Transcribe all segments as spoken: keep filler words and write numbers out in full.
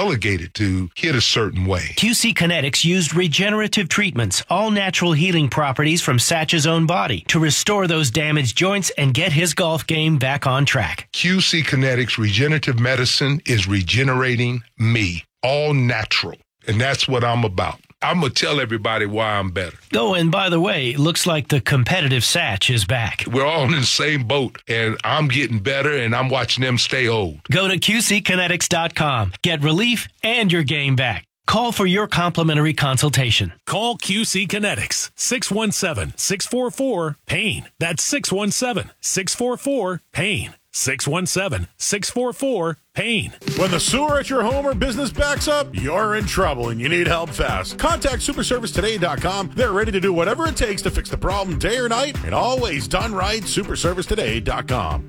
relegated to hit a certain way. Q C Kinetics used regenerative treatments, all natural healing properties from Satch's own body, to restore those damaged joints and get his golf game back on track. Q C Kinetics regenerative medicine is regenerating me, all natural. And that's what I'm about. I'm going to tell everybody why I'm better. Oh, and by the way, looks like the competitive Satch is back. We're all in the same boat, and I'm getting better, and I'm watching them stay old. Go to Q C kinetics dot com. Get relief and your game back. Call for your complimentary consultation. Call Q C Kinetics, six one seven, six four four, PAIN. That's six one seven, six four four, PAIN. six one seven, six four four, PAIN. When the sewer at your home or business backs up, you're in trouble and you need help fast. Contact super service today dot com. They're ready to do whatever it takes to fix the problem day or night, and always done right. super service today dot com.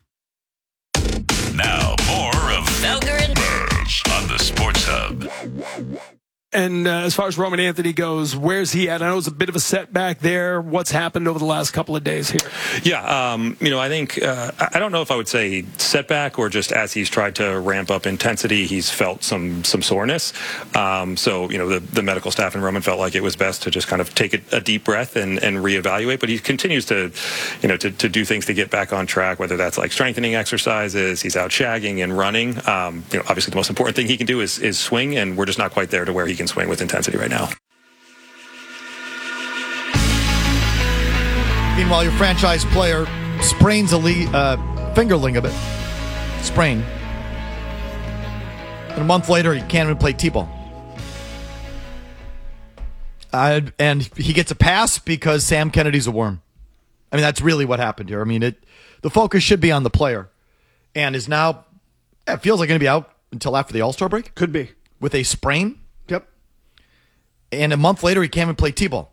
Now, more of Felger and Burrs on the Sports Hub. And uh, as far as Roman Anthony goes, where's he at? I know it's a bit of a setback there. What's happened over the last couple of days here? Yeah, um, you know, I think, uh, I don't know if I would say setback or just as he's tried to ramp up intensity, he's felt some some soreness. Um, so, you know, the, the medical staff in Roman felt like it was best to just kind of take a, a deep breath and, and reevaluate. But he continues to, you know, to, to do things to get back on track, whether that's like strengthening exercises, he's out shagging and running. Um, you know, obviously the most important thing he can do is, is swing, and we're just not quite there to where he can swing with intensity right now. Meanwhile, your franchise player sprains a le- uh, finger ligament. Sprain. And a month later, he can't even play T-ball. Uh, and he gets a pass because Sam Kennedy's a worm. I mean, that's really what happened here. I mean, it. The focus should be on the player. And is now, it feels like going to be out until after the All-Star break. Could be. With a sprain. Yep. And a month later, he can't even play T-ball.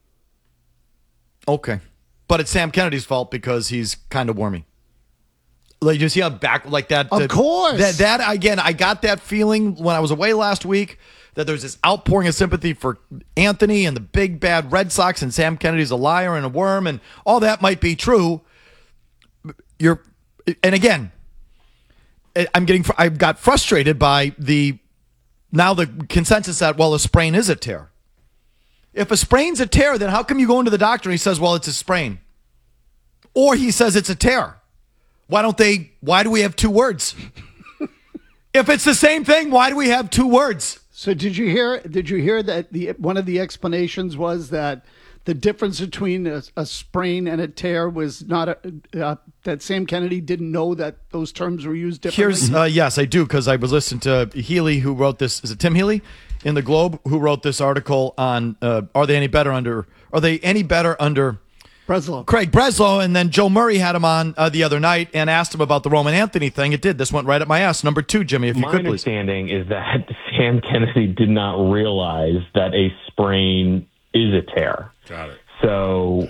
Okay. But it's Sam Kennedy's fault because he's kind of wormy. Like, you see how back like that? Of uh, course. That, that, again, I got that feeling when I was away last week that there's this outpouring of sympathy for Anthony and the big bad Red Sox, and Sam Kennedy's a liar and a worm, and all that might be true. You're, and again, I'm getting, I got frustrated by the, now the consensus that, well, a sprain is a tear. If a sprain's a tear, then how come you go into the doctor and he says, well, it's a sprain? Or he says it's a tear. Why don't they, why do we have two words? If it's the same thing, why do we have two words? So did you hear, did you hear that the one of the explanations was that the difference between a, a sprain and a tear was not a, uh, that Sam Kennedy didn't know that those terms were used differently? Here's, uh, yes, I do, because I was listening to Healy, who wrote this. Is it Tim Healy in the Globe, who wrote this article on uh, are they any better under? Are they any better under Breslow? Craig Breslow, and then Joe Murray had him on uh, the other night and asked him about the Roman Anthony thing. It did. This went right up my ass. Number two, Jimmy, if you my could, please. My understanding is that Sam Kennedy did not realize that a sprain is a tear. Got it. So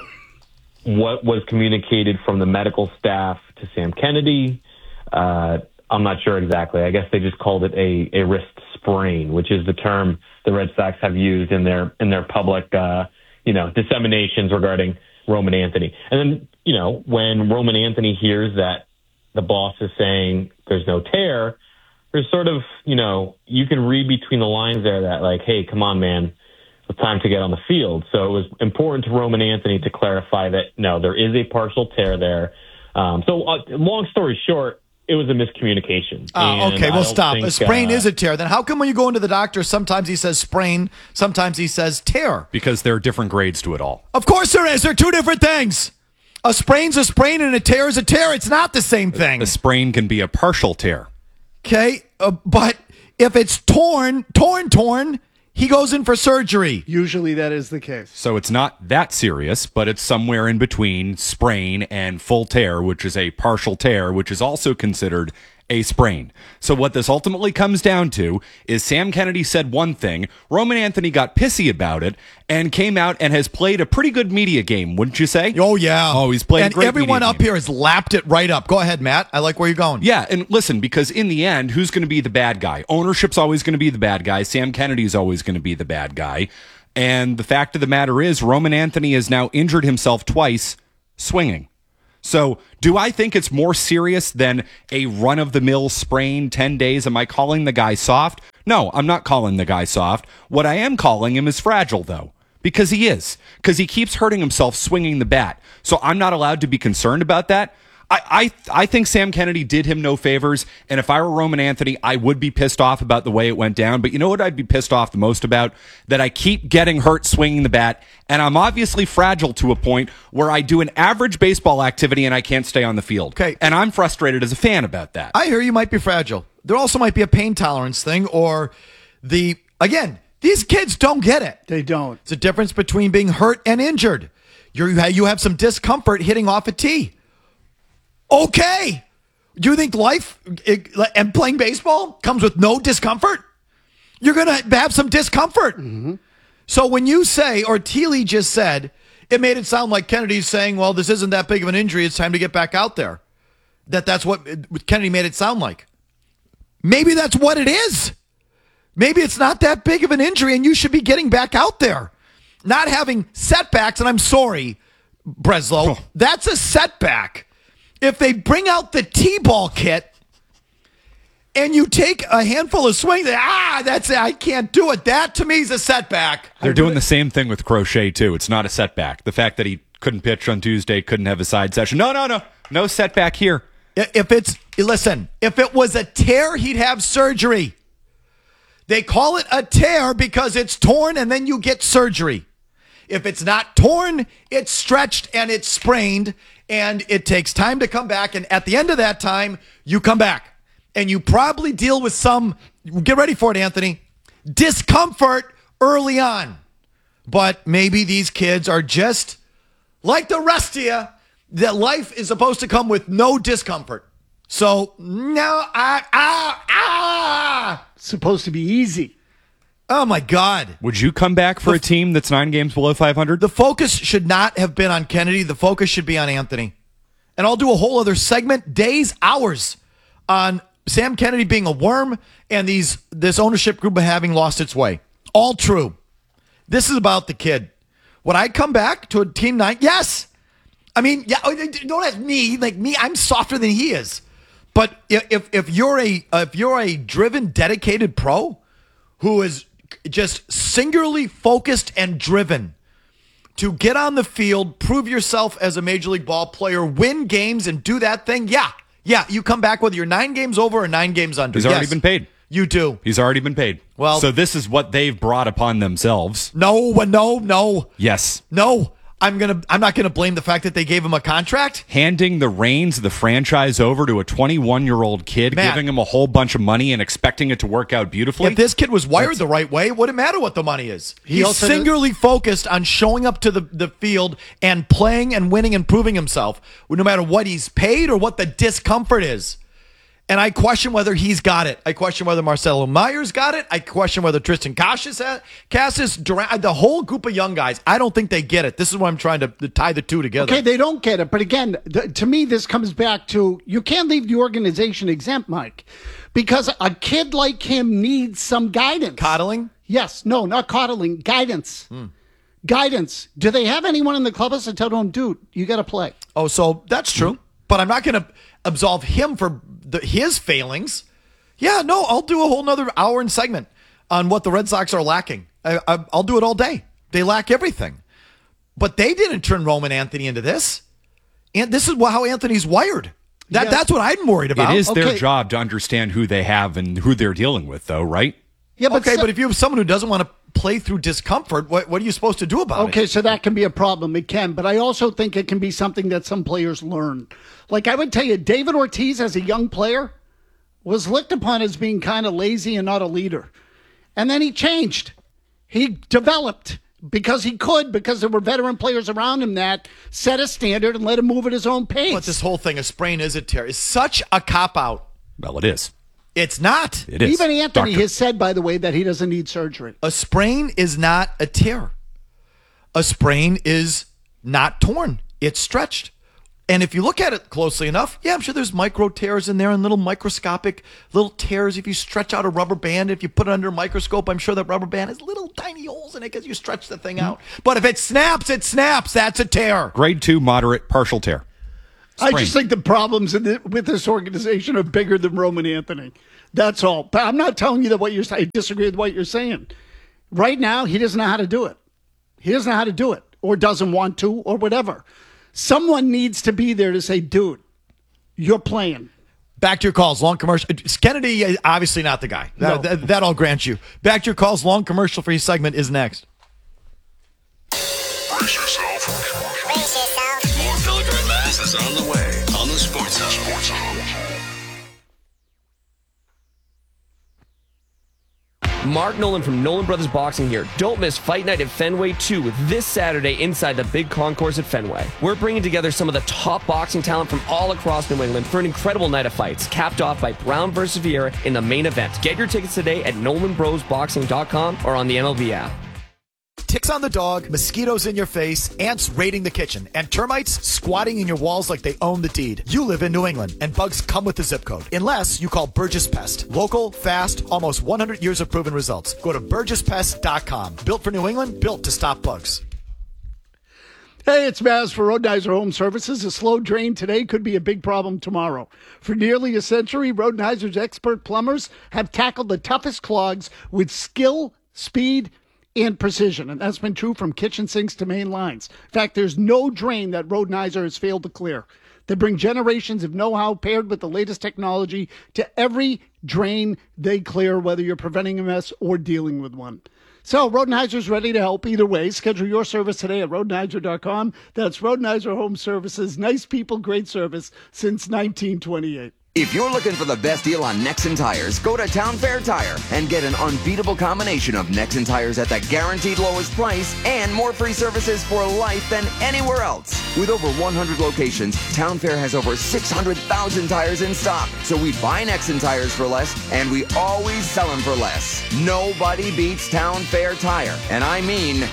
what was communicated from the medical staff to Sam Kennedy, uh, I'm not sure exactly. I guess they just called it a, a wrist sprain, which is the term the Red Sox have used in their in their public, uh, you know, disseminations regarding Roman Anthony. And then, you know, when Roman Anthony hears that the boss is saying there's no tear, there's sort of, you know, you can read between the lines there that, like, hey, come on, man. Time to get on the field. So it was important to Roman Anthony to clarify that, no, there is a partial tear there. Um, so uh, long story short, it was a miscommunication. Oh, okay, well, stop. Think, a sprain uh, is a tear. Then how come when you go into the doctor, sometimes he says sprain, sometimes he says tear? Because there are different grades to it all. Of course there is. They're two different things. A sprain's a sprain and a tear is a tear. It's not the same thing. A sprain can be a partial tear. Okay, uh, but if it's torn, torn, torn, he goes in for surgery. Usually that is the case. So it's not that serious, but it's somewhere in between sprain and full tear, which is a partial tear, which is also considered a sprain. So what this ultimately comes down to is Sam Kennedy said one thing, Roman Anthony got pissy about it, and came out and has played a pretty good media game, wouldn't you say? Oh, yeah. Oh, he's played and a great everyone media up game. here has lapped it right up. Go ahead, Matt. I like where you're going. Yeah, and listen, because in the end, who's going to be the bad guy? Ownership's always going to be the bad guy. Sam Kennedy's always going to be the bad guy. And the fact of the matter is, Roman Anthony has now injured himself twice swinging. So do I think it's more serious than a run-of-the-mill sprain, ten days? Am I calling the guy soft? No, I'm not calling the guy soft. What I am calling him is fragile, though. Because he is. Because he keeps hurting himself swinging the bat. So I'm not allowed to be concerned about that. I, I I think Sam Kennedy did him no favors, and if I were Roman Anthony, I would be pissed off about the way it went down. But you know what I'd be pissed off the most about? That I keep getting hurt swinging the bat, and I'm obviously fragile to a point where I do an average baseball activity and I can't stay on the field. Okay. And I'm frustrated as a fan about that. I hear you might be fragile. There also might be a pain tolerance thing, or the, again, these kids don't get it. They don't. It's a difference between being hurt and injured. You're, you have some discomfort hitting off a tee. Okay. Do you think life and playing baseball comes with no discomfort? You're going to have some discomfort. Mm-hmm. So when you say, or Thiele just said, it made it sound like Kennedy's saying, well, this isn't that big of an injury. It's time to get back out there. That that's what Kennedy made it sound like. Maybe that's what it is. Maybe it's not that big of an injury and you should be getting back out there. Not having setbacks, and I'm sorry, Breslow, oh. that's a setback. If they bring out the T-ball kit and you take a handful of swings, ah, that's it, I can't do it. That to me is a setback. They're doing the same thing with Crochet too. It's not a setback. The fact that he couldn't pitch on Tuesday, couldn't have a side session. No, no, no. No setback here. If it's, listen, if it was a tear, he'd have surgery. They call it a tear because it's torn and then you get surgery. If it's not torn, it's stretched and it's sprained and it takes time to come back. And at the end of that time, you come back and you probably deal with some, get ready for it, Anthony, discomfort early on. But maybe these kids are just like the rest of you, that life is supposed to come with no discomfort. So, no, ah, ah, ah. Supposed to be easy. Oh, my God. Would you come back for the, a team that's nine games below five hundred? The focus should not have been on Kennedy. The focus should be on Anthony. And I'll do a whole other segment, days, hours, on Sam Kennedy being a worm and these this ownership group having lost its way. All true. This is about the kid. Would I come back to a team nine? Yes. I mean, yeah. Don't ask me. Like me, I'm softer than he is. But if if you're a if you're a driven, dedicated pro who is just singularly focused and driven to get on the field, prove yourself as a Major League ball player, win games, and do that thing, yeah, yeah, you come back whether you're nine games over or nine games under. He's already yes, been paid. You do. He's already been paid. Well, so this is what they've brought upon themselves. No, no, no. Yes. No. I'm gonna. I'm not gonna blame the fact that they gave him a contract. Handing the reins of the franchise over to a twenty-one-year-old kid, Matt, giving him a whole bunch of money and expecting it to work out beautifully. If this kid was wired the right way, it wouldn't matter what the money is. He He's singularly does- focused on showing up to the, the field and playing and winning and proving himself, no matter what he's paid or what the discomfort is. And I question whether he's got it. I question whether Marcelo Myers got it. I question whether Tristan Casas, Casas, Durant, the whole group of young guys, I don't think they get it. This is why I'm trying to, to tie the two together. Okay, they don't get it. But again, the, to me, this comes back to you can't leave the organization exempt, Mike, because a kid like him needs some guidance. Coddling? Yes. No, not coddling. Guidance. Hmm. Guidance. Do they have anyone in the clubhouse that tell him, dude, you got to play? Oh, so that's true. Mm-hmm. But I'm not going to absolve him for the, his failings. Yeah, no, I'll do a whole nother hour and segment on what the Red Sox are lacking. I, I, I'll do it all day. They lack everything. But they didn't turn Roman Anthony into this. And this is how Anthony's wired. That, yes. That's what I'm worried about. It is okay. their job to understand who they have and who they're dealing with, though, right? Yeah, but okay, so, but if you have someone who doesn't want to play through discomfort, what, what are you supposed to do about okay, it? Okay, so that can be a problem. It can. But I also think it can be something that some players learn. Like I would tell you, David Ortiz as a young player was looked upon as being kind of lazy and not a leader. And then he changed. He developed because he could, because there were veteran players around him that set a standard and let him move at his own pace. But this whole thing, a sprain is a tear, is such a cop-out. Well, it is. It's not. It is. Even Anthony Doctor. has said, by the way, that he doesn't need surgery. A sprain is not a tear. A sprain is not torn. It's stretched. And if you look at it closely enough, yeah, I'm sure there's micro tears in there and little microscopic little tears. If you stretch out a rubber band, if you put it under a microscope, I'm sure that rubber band has little tiny holes in it because you stretch the thing out. But if it snaps, it snaps. That's a tear. Grade two, moderate, partial tear. Sprain. I just think the problems in the, with this organization are bigger than Roman Anthony. That's all. But I'm not telling you that what you're saying. I disagree with what you're saying. Right now, he doesn't know how to do it. He doesn't know how to do it, or doesn't want to, or whatever. Someone needs to be there to say, dude, you're playing. Back to your calls, long commercial. Kennedy, obviously not the guy. That, No. that, that I'll grant you. Back to your calls, long commercial free segment is next. Brace yourself. Brace yourself. More Felger and Bass is on the way on the Sports Hub. Sports Hub. Mark Nolan from Nolan Brothers Boxing here. Don't miss Fight Night at Fenway two this Saturday inside the big concourse at Fenway. We're bringing together some of the top boxing talent from all across New England for an incredible night of fights, capped off by Brown versus Vieira in the main event. Get your tickets today at nolan bros boxing dot com or on the N L B app. Ticks on the dog, mosquitoes in your face, ants raiding the kitchen, and termites squatting in your walls like they own the deed. You live in New England, and bugs come with the zip code. Unless you call Burgess Pest. Local, fast, almost one hundred years of proven results. Go to burgess pest dot com. Built for New England, built to stop bugs. Hey, it's Maz for Rodenizer Home Services. A slow drain today could be a big problem tomorrow. For nearly a century, Rodenizer's expert plumbers have tackled the toughest clogs with skill, speed, and precision. And that's been true from kitchen sinks to main lines. In fact, there's no drain that Rodenizer has failed to clear. They bring generations of know-how paired with the latest technology to every drain they clear, whether you're preventing a mess or dealing with one. So Rodenizer's ready to help either way. Schedule your service today at rodenizer dot com. That's Rodenizer Home Services. Nice people, great service since nineteen twenty-eight. If you're looking for the best deal on Nexen tires, go to Town Fair Tire and get an unbeatable combination of Nexen tires at the guaranteed lowest price and more free services for life than anywhere else. With over one hundred locations, Town Fair has over six hundred thousand tires in stock. So we buy Nexen tires for less, and we always sell them for less. Nobody beats Town Fair Tire, and I mean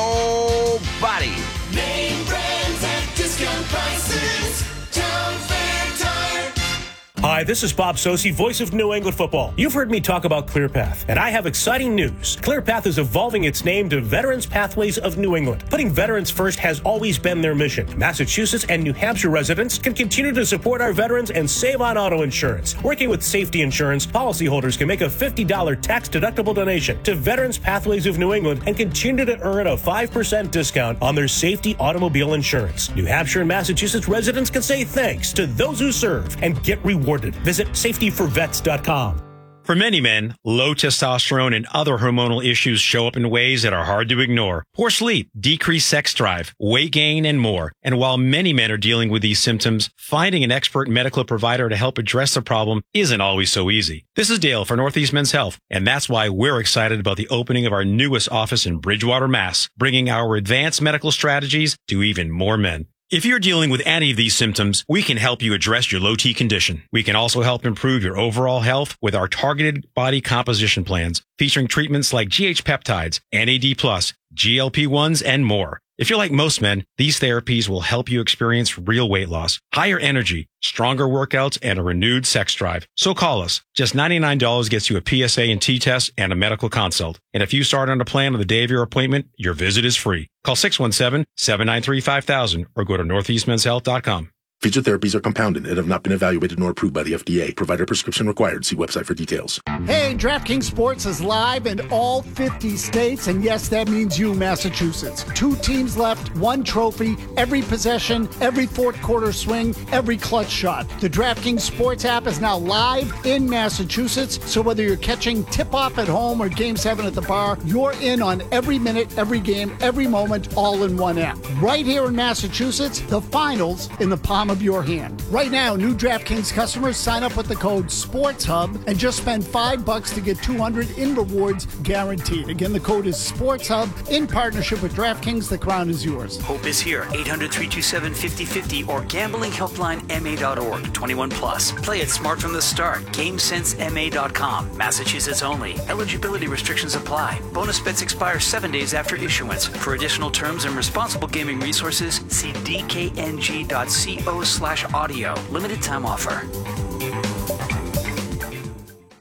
nobody. Name brands at discount prices. Town Fair Tire. Hi, this is Bob Sosi, voice of New England football. You've heard me talk about ClearPath, and I have exciting news. ClearPath is evolving its name to Veterans Pathways of New England. Putting veterans first has always been their mission. Massachusetts and New Hampshire residents can continue to support our veterans and save on auto insurance. Working with Safety Insurance, policyholders can make a fifty dollars tax-deductible donation to Veterans Pathways of New England and continue to earn a five percent discount on their safety automobile insurance. New Hampshire and Massachusetts residents can say thanks to those who serve and get rewarded. Visit safety for vets dot com. For many men, low testosterone and other hormonal issues show up in ways that are hard to ignore. Poor sleep, decreased sex drive, weight gain, and more. And while many men are dealing with these symptoms, finding an expert medical provider to help address the problem isn't always so easy. This is Dale for Northeast Men's Health, and that's why we're excited about the opening of our newest office in Bridgewater, Mass, bringing our advanced medical strategies to even more men. If you're dealing with any of these symptoms, we can help you address your low T condition. We can also help improve your overall health with our targeted body composition plans, featuring treatments like G H peptides, N A D plus, G L P ones, and more. If you're like most men, these therapies will help you experience real weight loss, higher energy, stronger workouts, and a renewed sex drive. So call us. Just ninety-nine dollars gets you a P S A and T test and a medical consult. And if you start on a plan on the day of your appointment, your visit is free. Call six one seven, seven nine three, five thousand or go to northeast men's health dot com. Featured therapies are compounded and have not been evaluated nor approved by the F D A. Provider prescription required. See website for details. Hey, DraftKings Sports is live in all fifty states, and yes, that means you, Massachusetts. Two teams left, one trophy, every possession, every fourth quarter swing, every clutch shot. The DraftKings Sports app is now live in Massachusetts, so whether you're catching tip-off at home or Game seven at the bar, you're in on every minute, every game, every moment, all in one app. Right here in Massachusetts, the finals in the palm of your hand. Right now, new DraftKings customers sign up with the code SPORTSHUB and just spend five bucks to get two hundred in rewards guaranteed. Again, the code is SPORTSHUB in partnership with DraftKings. The crown is yours. Hope is here. eight hundred, three two seven, five oh five oh or gambling helpline m a dot org. twenty-one plus. Play it smart from the start. game sense m a dot com. Massachusetts only. Eligibility restrictions apply. Bonus bets expire seven days after issuance. For additional terms and responsible gaming resources, see d k n g dot co slash audio. Limited time offer.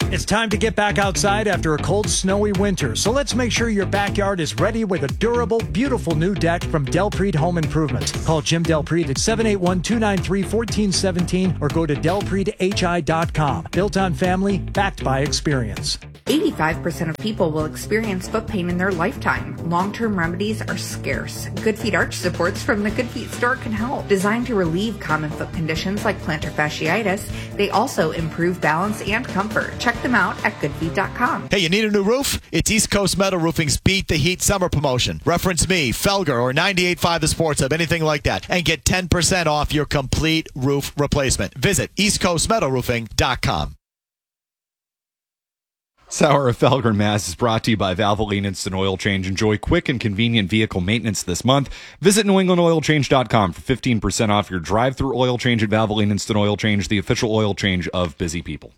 It's time to get back outside after a cold, snowy winter, so let's make sure your backyard is ready with a durable, beautiful new deck from Delpreet Home Improvement. Call Jim Delpreet at seven eight one, two nine three, one four one seven or go to delpreet h i dot com. Built on family, backed by experience. eighty-five percent of people will experience foot pain in their lifetime. Long-term remedies are scarce. Good Feet Arch Supports from the Good Feet store can help. Designed to relieve common foot conditions like plantar fasciitis, they also improve balance and comfort. Check them out at good feet dot com. Hey, you need a new roof? It's East Coast Metal Roofing's Beat the Heat summer promotion. Reference me, Felger, or ninety-eight point five The Sports Hub, anything like that, and get ten percent off your complete roof replacement. Visit east coast metal roofing dot com. This hour of Felger and Mass is brought to you by Valvoline Instant Oil Change. Enjoy quick and convenient vehicle maintenance this month. Visit new england oil change dot com for fifteen percent off your drive-through oil change at Valvoline Instant Oil Change, the official oil change of busy people.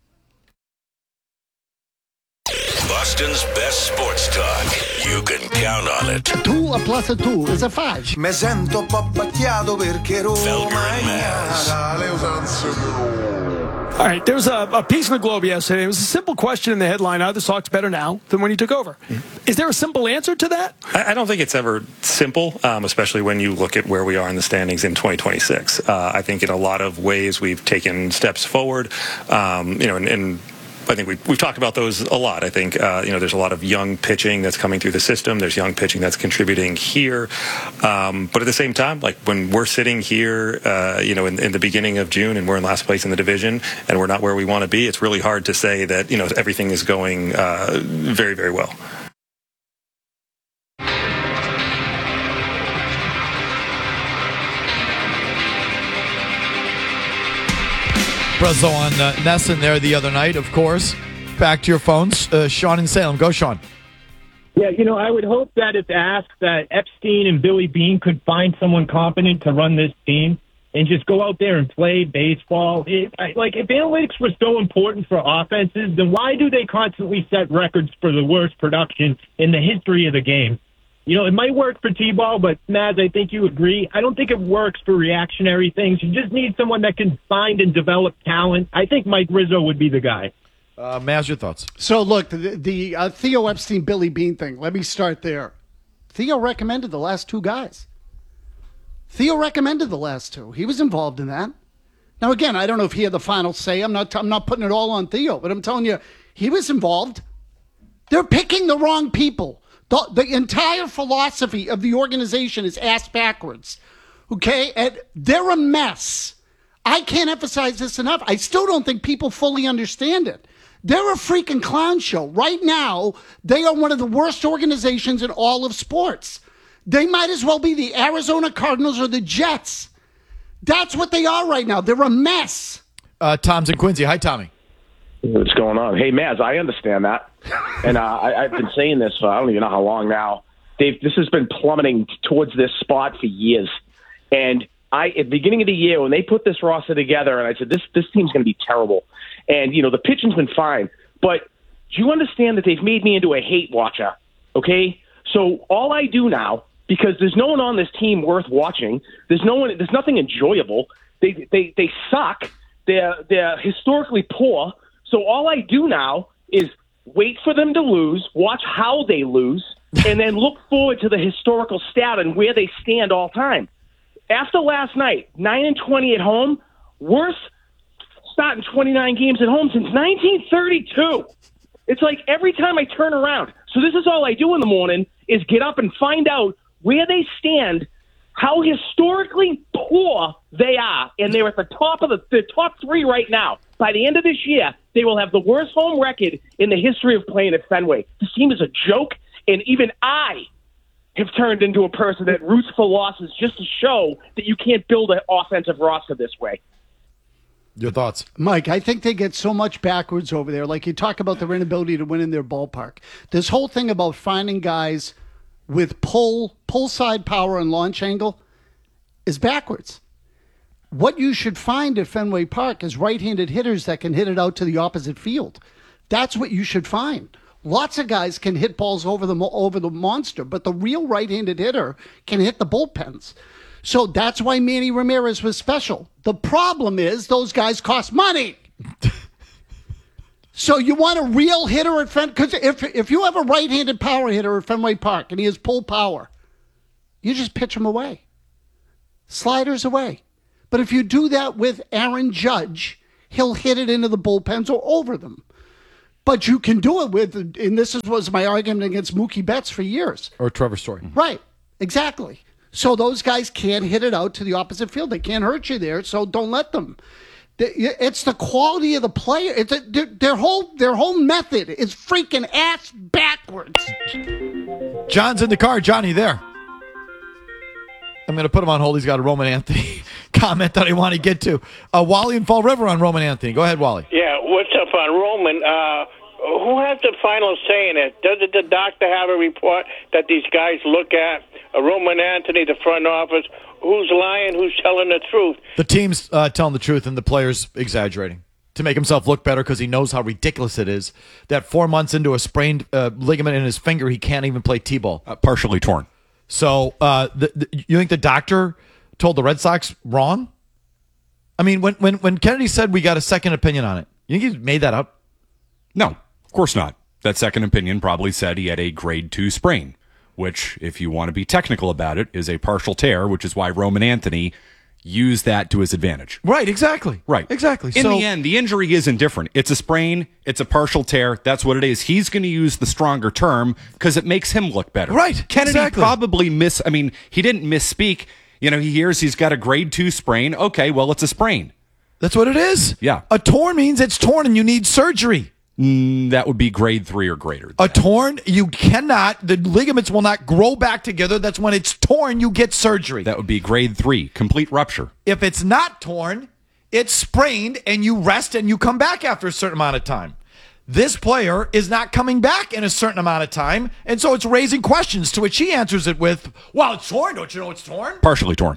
Boston's best sports talk. You can count on it. Two plus a two is a five. Me sento un po' battiato perché Felger and Mass. All right, there was a, a piece in the Globe yesterday. It was a simple question in the headline. Are the Sox better now than when he took over? Is there a simple answer to that? I, I don't think it's ever simple, um, especially when you look at where we are in the standings in twenty twenty-six. Uh, I think in a lot of ways we've taken steps forward, um, you know, and, and I think we've, we've talked about those a lot. I think, uh, you know, there's a lot of young pitching that's coming through the system. There's young pitching that's contributing here. Um, but at the same time, like when we're sitting here, uh, you know, in, in the beginning of June and we're in last place in the division and we're not where we want to be, it's really hard to say that, you know, everything is going uh, very, very well. Brezzo on uh, Nesson there the other night, of course. Back to your phones. Uh, Sean in Salem. Go, Sean. Yeah, you know, I would hope that if asked that Epstein and Billy Beane could find someone competent to run this team and just go out there and play baseball. It, I, like, if analytics were so important for offenses, then why do they constantly set records for the worst production in the history of the game? You know, it might work for T-ball, but, Maz, I think you agree. I don't think it works for reactionary things. You just need someone that can find and develop talent. I think Mike Rizzo would be the guy. Uh, Maz, your thoughts? So, look, the, the uh, Theo Epstein, Billy Beane thing, let me start there. Theo recommended the last two guys. Theo recommended the last two. He was involved in that. Now, again, I don't know if he had the final say. I'm not, I'm not putting it all on Theo, but I'm telling you, he was involved. They're picking the wrong people. The, the entire philosophy of the organization is ass backwards, okay? And they're a mess. I can't emphasize this enough. I still don't think people fully understand it. They're a freaking clown show. Right now, they are one of the worst organizations in all of sports. They might as well be the Arizona Cardinals or the Jets. That's what they are right now. They're a mess. Uh, Tom's in Quincy. Hi, Tommy. What's going on? Hey, Maz, I understand that. And uh, I, I've been saying this for I don't even know how long now. Dave, this has been plummeting towards this spot for years. And I, at the beginning of the year, when they put this roster together, and I said, this this team's going to be terrible. And, you know, the pitching's been fine. But do you understand that they've made me into a hate watcher, okay? So all I do now, because there's no one on this team worth watching, there's no one, there's nothing enjoyable. They they they suck. They're they're historically poor. So all I do now is wait for them to lose, watch how they lose, and then look forward to the historical stat and where they stand all time. After last night, nine and twenty at home, worst starting twenty-nine games at home since nineteen thirty-two. It's like every time I turn around. So this is all I do in the morning is get up and find out where they stand, how historically poor they are, and they're at the top of the, the top three right now. By the end of this year, they will have the worst home record in the history of playing at Fenway. This team is a joke, and even I have turned into a person that roots for losses just to show that you can't build an offensive roster this way. Your thoughts? Mike, I think they get so much backwards over there. Like you talk about their inability to win in their ballpark. This whole thing about finding guys with pull, pull side power and launch angle is backwards. What you should find at Fenway Park is right-handed hitters that can hit it out to the opposite field. That's what you should find. Lots of guys can hit balls over the over the monster, but the real right-handed hitter can hit the bullpens. So that's why Manny Ramirez was special. The problem is those guys cost money. So you want a real hitter at Fenway? Because if, if you have a right-handed power hitter at Fenway Park and he has pull power, you just pitch him away. Sliders away. But if you do that with Aaron Judge, he'll hit it into the bullpens or over them. But you can do it with, and this was my argument against Mookie Betts for years. Or Trevor Story. Right, exactly. So those guys can't hit it out to the opposite field. They can't hurt you there, so don't let them. It's the quality of the player. It's a, their, their whole their whole method is freaking ass backwards. John's in the car. Johnny, there. I'm going to put him on hold. He's got a Roman Anthony comment that I want to get to. Uh, Wally in Fall River on Roman Anthony. Go ahead, Wally. Yeah, what's up on Roman? Uh, who has the final say in it? Does the doctor have a report that these guys look at? Uh, Roman Anthony, the front office, who's lying, who's telling the truth? The team's uh, telling the truth and the player's exaggerating to make himself look better because he knows how ridiculous it is that four months into a sprained uh, ligament in his finger, he can't even play T-ball. Uh, partially torn. So uh, the, the, you think the doctor told the Red Sox wrong? I mean, when, when, when Kennedy said we got a second opinion on it, you think he made that up? No, of course not. That second opinion probably said he had a grade two sprain, which, if you want to be technical about it, is a partial tear, which is why Roman Anthony used that to his advantage. Right, exactly. Right. Exactly. In so, the end, the injury isn't different. It's a sprain. It's a partial tear. That's what it is. He's going to use the stronger term because it makes him look better. Right. Kennedy exactly. probably miss. I mean, he didn't misspeak. You know, he hears he's got a grade two sprain. Okay, well, it's a sprain. That's what it is. Yeah. A torn means it's torn and you need surgery. Mm, that would be grade three or greater. A torn, you cannot, the ligaments will not grow back together. That's when it's torn, you get surgery. That would be grade three, complete rupture. If it's not torn, it's sprained and you rest and you come back after a certain amount of time. This player is not coming back in a certain amount of time, and so it's raising questions, to which he answers it with, well, it's torn. Don't you know it's torn? Partially torn.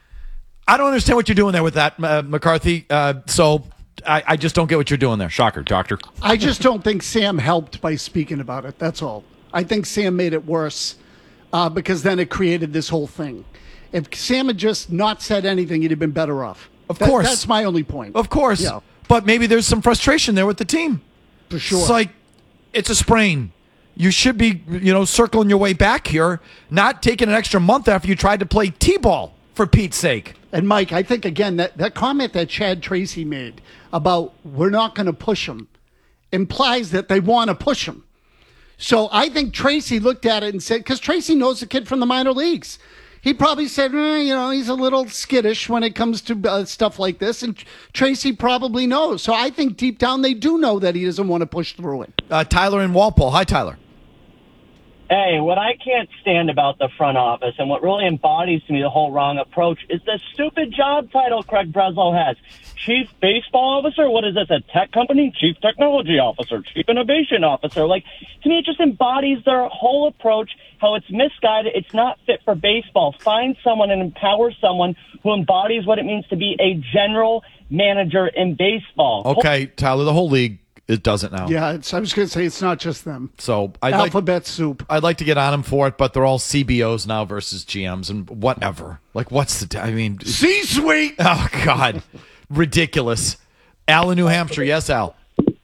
I don't understand what you're doing there with that, uh, McCarthy. Uh, so I, I just don't get what you're doing there. Shocker, doctor. I just don't think Sam helped by speaking about it. That's all. I think Sam made it worse uh, because then it created this whole thing. If Sam had just not said anything, he'd have been better off. Of That- course. That's my only point. Of course. Yeah. But maybe there's some frustration there with the team. For sure. It's like, it's a sprain. You should be, you know, circling your way back here, not taking an extra month after you tried to play T-ball, for Pete's sake. And Mike, I think, again, that, that comment that Chad Tracy made about we're not going to push him implies that they want to push him. So I think Tracy looked at it and said, because Tracy knows the kid from the minor leagues. He probably said, eh, you know, he's a little skittish when it comes to uh, stuff like this. And Tracy probably knows. So I think deep down they do know that he doesn't want to push through it. Uh, Tyler in Walpole. Hi, Tyler. Hey, what I can't stand about the front office and what really embodies to me the whole wrong approach is the stupid job title Craig Breslow has. Chief Baseball Officer? What is this, a tech company? Chief Technology Officer, Chief Innovation Officer. Like, to me, it just embodies their whole approach, how it's misguided. It's not fit for baseball. Find someone and empower someone who embodies what it means to be a general manager in baseball. Okay, Tyler, the whole league it does it now. Yeah, it's, I was going to say it's not just them. So I'd Alphabet like, soup. I'd like to get on him for it, but they're all C B Os now versus G Ms and whatever. Like, what's the? I mean, C-suite. Oh God, ridiculous. Al in New Hampshire. Yes, Al.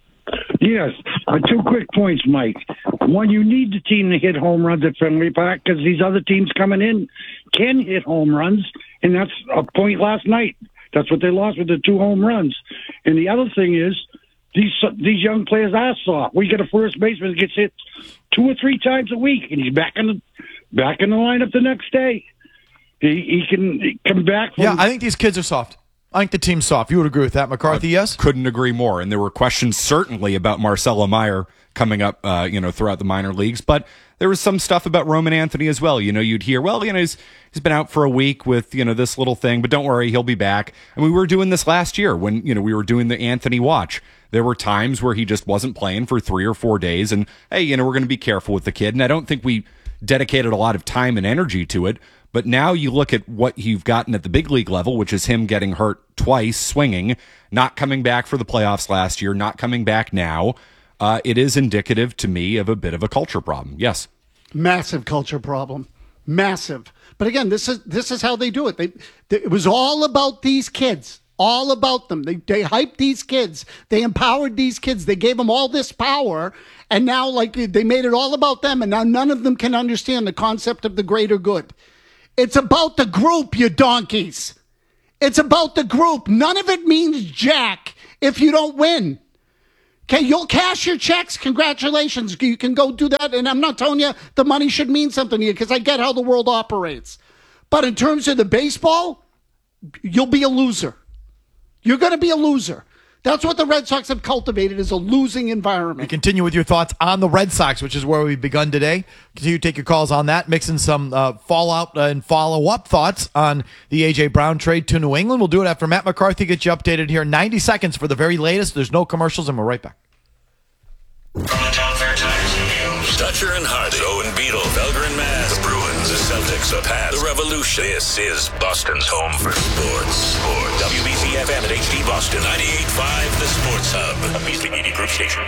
Yes. Uh, two quick points, Mike. One, you need the team to hit home runs at Fenway Park because these other teams coming in can hit home runs, and that's a point last night. That's what they lost with the two home runs. And the other thing is, these these young players are soft. We get a first baseman that gets hit two or three times a week, and he's back in the back in the lineup the next day. He, he can come back. From, yeah, I think these kids are soft. I think the team's soft. You would agree with that, McCarthy? Yes. Couldn't agree more. And there were questions certainly about Marcelo Meyer coming up, uh, you know, throughout the minor leagues, but there was some stuff about Roman Anthony as well. You know, you'd hear, well, you know, he's he's been out for a week with, you know, this little thing, but don't worry, he'll be back. And we were doing this last year when, you know, we were doing the Anthony watch. There were times where he just wasn't playing for three or four days, and hey, you know, we're going to be careful with the kid. And I don't think we dedicated a lot of time and energy to it. But now you look at what you've gotten at the big league level, which is him getting hurt twice, swinging, not coming back for the playoffs last year, not coming back now. Uh, it is indicative to me of a bit of a culture problem. Yes. Massive culture problem. Massive. But again, this is this is how they do it. They, they it was all about these kids. all about them. They, they hyped these kids. They empowered these kids. They gave them all this power. And now, like, they made it all about them. And now none of them can understand the concept of the greater good. It's about the group, you donkeys. It's about the group. None of it means jack if you don't win. Okay, you'll cash your checks. Congratulations. You can go do that. And I'm not telling you the money should mean something to you because I get how the world operates. But in terms of the baseball, you'll be a loser. You're going to be a loser. That's what the Red Sox have cultivated, is a losing environment. We continue with your thoughts on the Red Sox, which is where we've begun today. Continue to take your calls on that, mixing some uh, fallout and follow-up thoughts on the A J. Brown trade to New England. We'll do it after Matt McCarthy gets you updated here. ninety seconds for the very latest. There's no commercials, and we're right back. From the Town Fair Tires Studios, Dutcher and Hardy, Owen Beetle, Felger and Maz, the Bruins, the Celtics, the Pats, the Revolution. This is Boston's home for sports. Sports. W B C F M at H D Boston, ninety-eight point five, the Sports Hub, a Beasley Media Group station.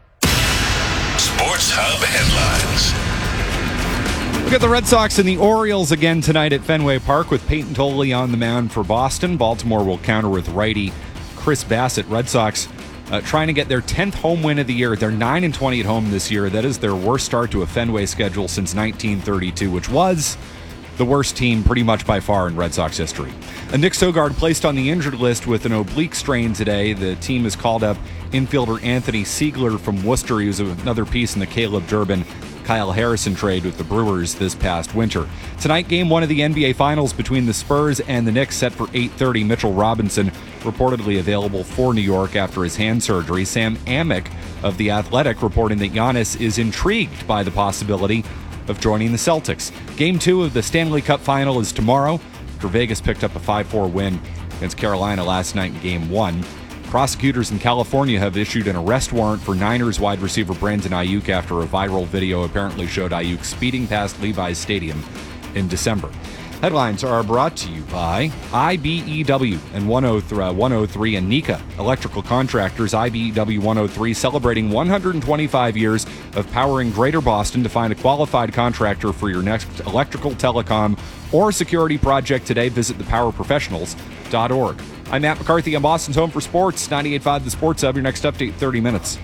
Sports Hub headlines. Look at the Red Sox and the Orioles again tonight at Fenway Park with Peyton Tolley on the mound for Boston. Baltimore will counter with righty Chris Bassett. Red Sox Uh, trying to get their tenth home win of the year. They're nine and twenty at home this year. That is their worst start to a Fenway schedule since nineteen thirty-two, which was the worst team pretty much by far in Red Sox history. And Nick Sogard placed on the injured list with an oblique strain today. The team has called up infielder Anthony Siegler from Worcester. He was another piece in the Caleb Durbin, Kyle Harrison trade with the Brewers this past winter. Tonight, game one of the N B A Finals between the Spurs and the Knicks set for eight thirty. Mitchell Robinson reportedly available for New York after his hand surgery. Sam Amick of The Athletic reporting that Giannis is intrigued by the possibility of joining the Celtics. Game two of the Stanley Cup Final is tomorrow after Vegas picked up a five four win against Carolina last night in game one. Prosecutors in California have issued an arrest warrant for Niners wide receiver Brandon Ayuk after a viral video apparently showed Ayuk speeding past Levi's Stadium in December. Headlines are brought to you by I B E W and one oh three and Nika Electrical Contractors. I B E W one oh three celebrating one hundred twenty-five years of powering Greater Boston. To find a qualified contractor for your next electrical, telecom, or security project today, visit the power professionals dot org. I'm Matt McCarthy. I'm Boston's home for sports. ninety-eight point five The Sports Hub. Your next update, thirty minutes.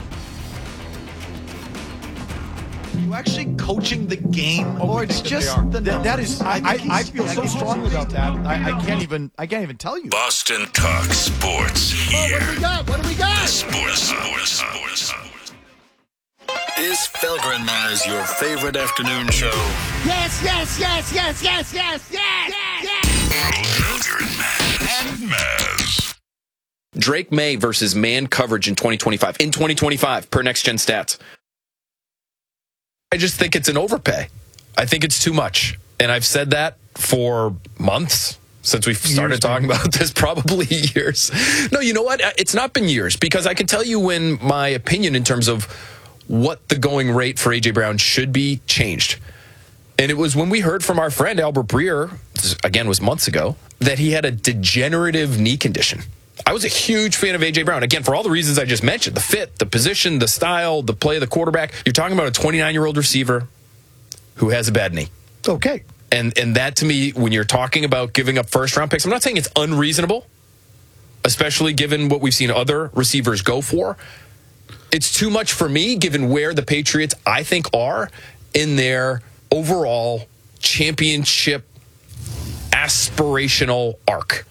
Are you actually coaching the game, or it's just the that, that is? I, I, I feel so strongly about that. I, I can't even. I can't even tell you. Boston talk sports here. What do we got? What do we got? The Sports Sports Sports. Is Felger and Maz your favorite afternoon show? Yes, yes, yes, yes, yes, yes, yes, yes, yes. Felger and Maz. And Maz. Drake May versus man coverage in twenty twenty-five. In twenty twenty-five, per Next Gen Stats. I just think it's an overpay. I think it's too much. And I've said that for months since we started years, talking man. about this, probably years. No, you know what? It's not been years, because I can tell you when my opinion in terms of what the going rate for A J. Brown should be changed. And it was when we heard from our friend Albert Breer, this again was months ago, that he had a degenerative knee condition. I was a huge fan of A J. Brown. Again, for all the reasons I just mentioned, the fit, the position, the style, the play of the quarterback. You're talking about a twenty-nine-year-old receiver who has a bad knee. Okay. And and that, to me, when you're talking about giving up first-round picks, I'm not saying it's unreasonable, especially given what we've seen other receivers go for. It's too much for me, given where the Patriots, I think, are in their overall championship aspirational arc.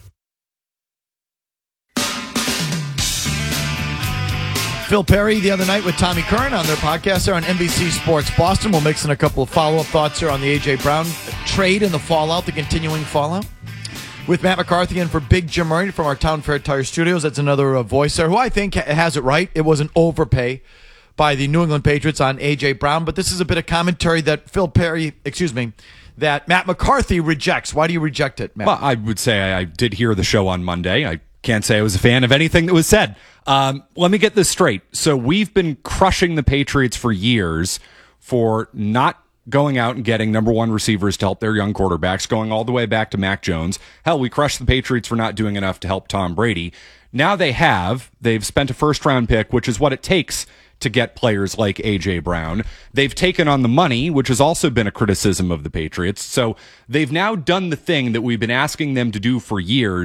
Phil Perry the other night with Tommy Curran on their podcast there on N B C Sports Boston. We'll mix in a couple of follow-up thoughts here on the A J. Brown trade and the fallout, the continuing fallout. With Matt McCarthy and for Big Jim Murray from our Town Fair Tire Studios. That's another uh, voice there who I think ha- has it right. It was an overpay by the New England Patriots on A J. Brown, but this is a bit of commentary that Phil Perry, excuse me, that Matt McCarthy rejects. Why do you reject it, Matt? Well, I would say I, I did hear the show on Monday. I can't say I was a fan of anything that was said. Um, let me get this straight. So we've been crushing the Patriots for years for not going out and getting number one receivers to help their young quarterbacks, going all the way back to Mac Jones. Hell, we crushed the Patriots for not doing enough to help Tom Brady. Now they have. They've spent a first-round pick, which is what it takes to get players like A J. Brown. They've taken on the money, which has also been a criticism of the Patriots. So they've now done the thing that we've been asking them to do for years,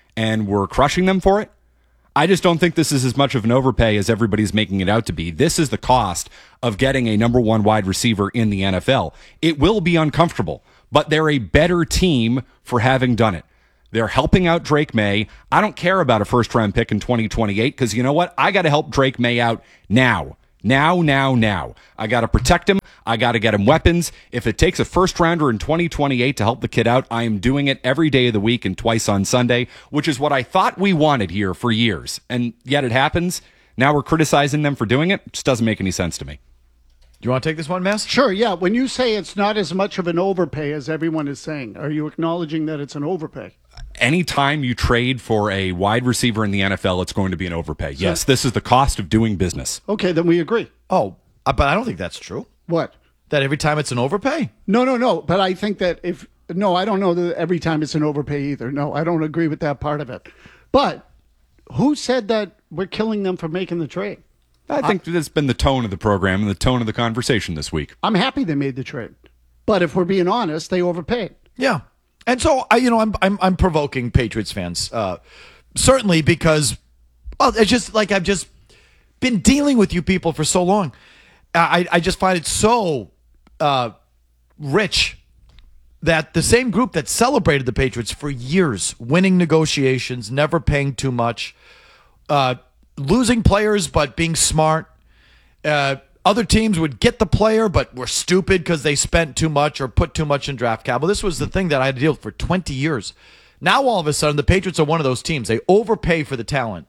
and we're crushing them for it. I just don't think this is as much of an overpay as everybody's making it out to be. This is the cost of getting a number one wide receiver in the N F L. It will be uncomfortable, but they're a better team for having done it. They're helping out Drake May. I don't care about a first-round pick in twenty twenty-eight because you know what? I got to help Drake May out now. Now, now, now. I got to protect him. I got to get him weapons. If it takes a first-rounder in twenty twenty-eight to help the kid out, I am doing it every day of the week and twice on Sunday, which is what I thought we wanted here for years. And yet it happens. Now we're criticizing them for doing it. It just doesn't make any sense to me. Do you want to take this one, Mass? Sure, yeah. When you say it's not as much of an overpay as everyone is saying, are you acknowledging that it's an overpay? Anytime you trade for a wide receiver in the N F L, it's going to be an overpay. So, yes, this is the cost of doing business. Okay, then we agree. Oh, but I don't think that's true. What? That every time it's an overpay? No, no, no. But I think that if, no, I don't know that every time it's an overpay either. No, I don't agree with that part of it. But who said that we're killing them for making the trade? I think I, that's been the tone of the program and the tone of the conversation this week. I'm happy they made the trade. But if we're being honest, they overpaid. Yeah. And so, I, you know, I'm I'm I'm provoking Patriots fans, uh, certainly because, well, it's just like I've just been dealing with you people for so long. I I just find it so uh, rich that the same group that celebrated the Patriots for years, winning negotiations, never paying too much, uh, losing players but being smart. Uh, Other teams would get the player, but were stupid because they spent too much or put too much in draft capital. This was the thing that I had to deal with for twenty years. Now, all of a sudden, the Patriots are one of those teams. They overpay for the talent,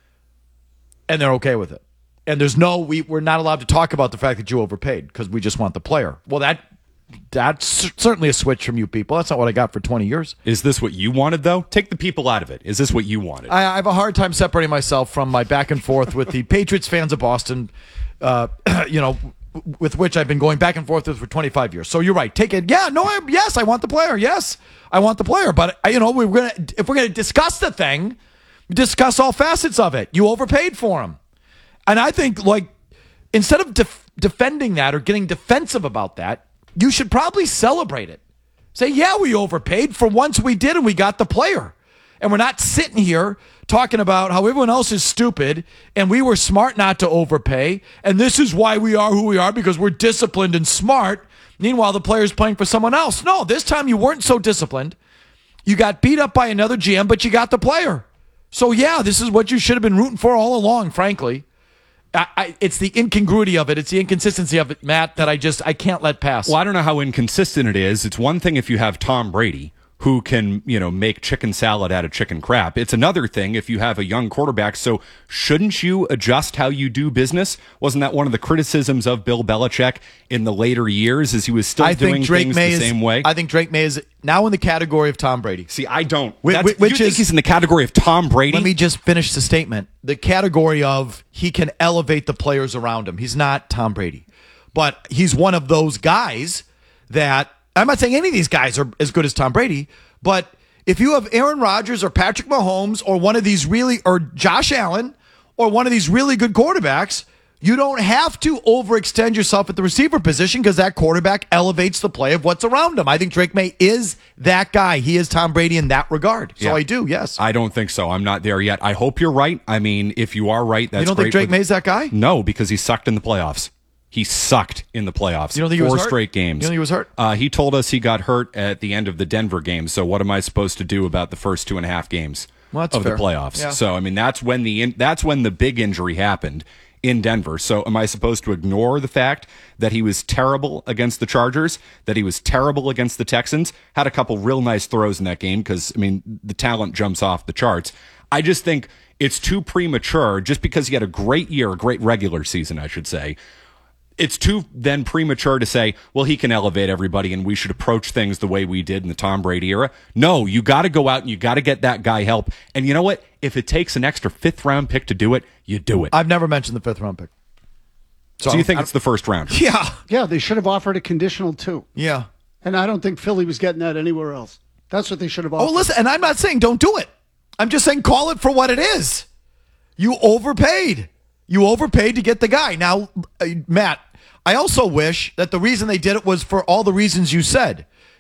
and they're okay with it. And there's no, we, we're not allowed to talk about the fact that you overpaid because we just want the player. Well, that that's certainly a switch from you people. That's not what I got for twenty years. Is this what you wanted, though? Take the people out of it. Is this what you wanted? I, I have a hard time separating myself from my back and forth with the Patriots fans of Boston. Uh, you know, with which I've been going back and forth with for twenty-five years. So you're right. Take it. Yeah, no, I, yes, I want the player. Yes, I want the player. But, you know, we're gonna if we're going to discuss the thing, discuss all facets of it. You overpaid for him. And I think, like, instead of def- defending that or getting defensive about that, you should probably celebrate it. Say, yeah, we overpaid. For once we did, and we got the player. And we're not sitting here talking about how everyone else is stupid and we were smart not to overpay. And this is why we are who we are, because we're disciplined and smart. Meanwhile, the player's playing for someone else. No, this time you weren't so disciplined. You got beat up by another G M, but you got the player. So, yeah, this is what you should have been rooting for all along, frankly. I, I, it's the incongruity of it. It's the inconsistency of it, Matt, that I just I can't let pass. Well, I don't know how inconsistent it is. It's one thing if you have Tom Brady, who can, you know, make chicken salad out of chicken crap. It's another thing if you have a young quarterback. So shouldn't you adjust how you do business? Wasn't that one of the criticisms of Bill Belichick in the later years, is he was still I doing think Drake things May the is, same way? I think Drake May is now in the category of Tom Brady. See, I don't. Which, That's, which you think is, he's in the category of Tom Brady? Let me just finish the statement. The category of he can elevate the players around him. He's not Tom Brady. But he's one of those guys that, I'm not saying any of these guys are as good as Tom Brady, but if you have Aaron Rodgers or Patrick Mahomes or one of these really, or Josh Allen or one of these really good quarterbacks, you don't have to overextend yourself at the receiver position because that quarterback elevates the play of what's around him. I think Drake May is that guy. He is Tom Brady in that regard. So yeah. I do, yes. I don't think so. I'm not there yet. I hope you're right. I mean, if you are right, that's great. You don't think Drake May's that guy? No, because he sucked in the playoffs. He sucked in the playoffs. You don't think Four he was hurt? straight games. You don't think he was hurt? Uh, he told us he got hurt at the end of the Denver game. So what am I supposed to do about the first two and a half games well, that's of fair. the playoffs? Yeah. So I mean, that's when the in, that's when the big injury happened in Denver. So am I supposed to ignore the fact that he was terrible against the Chargers, that he was terrible against the Texans? Had a couple real nice throws in that game because I mean the talent jumps off the charts. I just think it's too premature just because he had a great year, a great regular season, I should say. It's too then premature to say, well, he can elevate everybody and we should approach things the way we did in the Tom Brady era. No, you got to go out and you got to get that guy help. And you know what? If it takes an extra fifth round pick to do it, you do it. I've never mentioned the fifth round pick. So, so you think it's the first round? Yeah. Yeah, they should have offered a conditional too. Yeah. And I don't think Philly was getting that anywhere else. That's what they should have offered. Oh, listen, and I'm not saying don't do it. I'm just saying call it for what it is. You overpaid. You overpaid to get the guy. Now, uh, Matt, I also wish that the reason they did it was for all the reasons you said.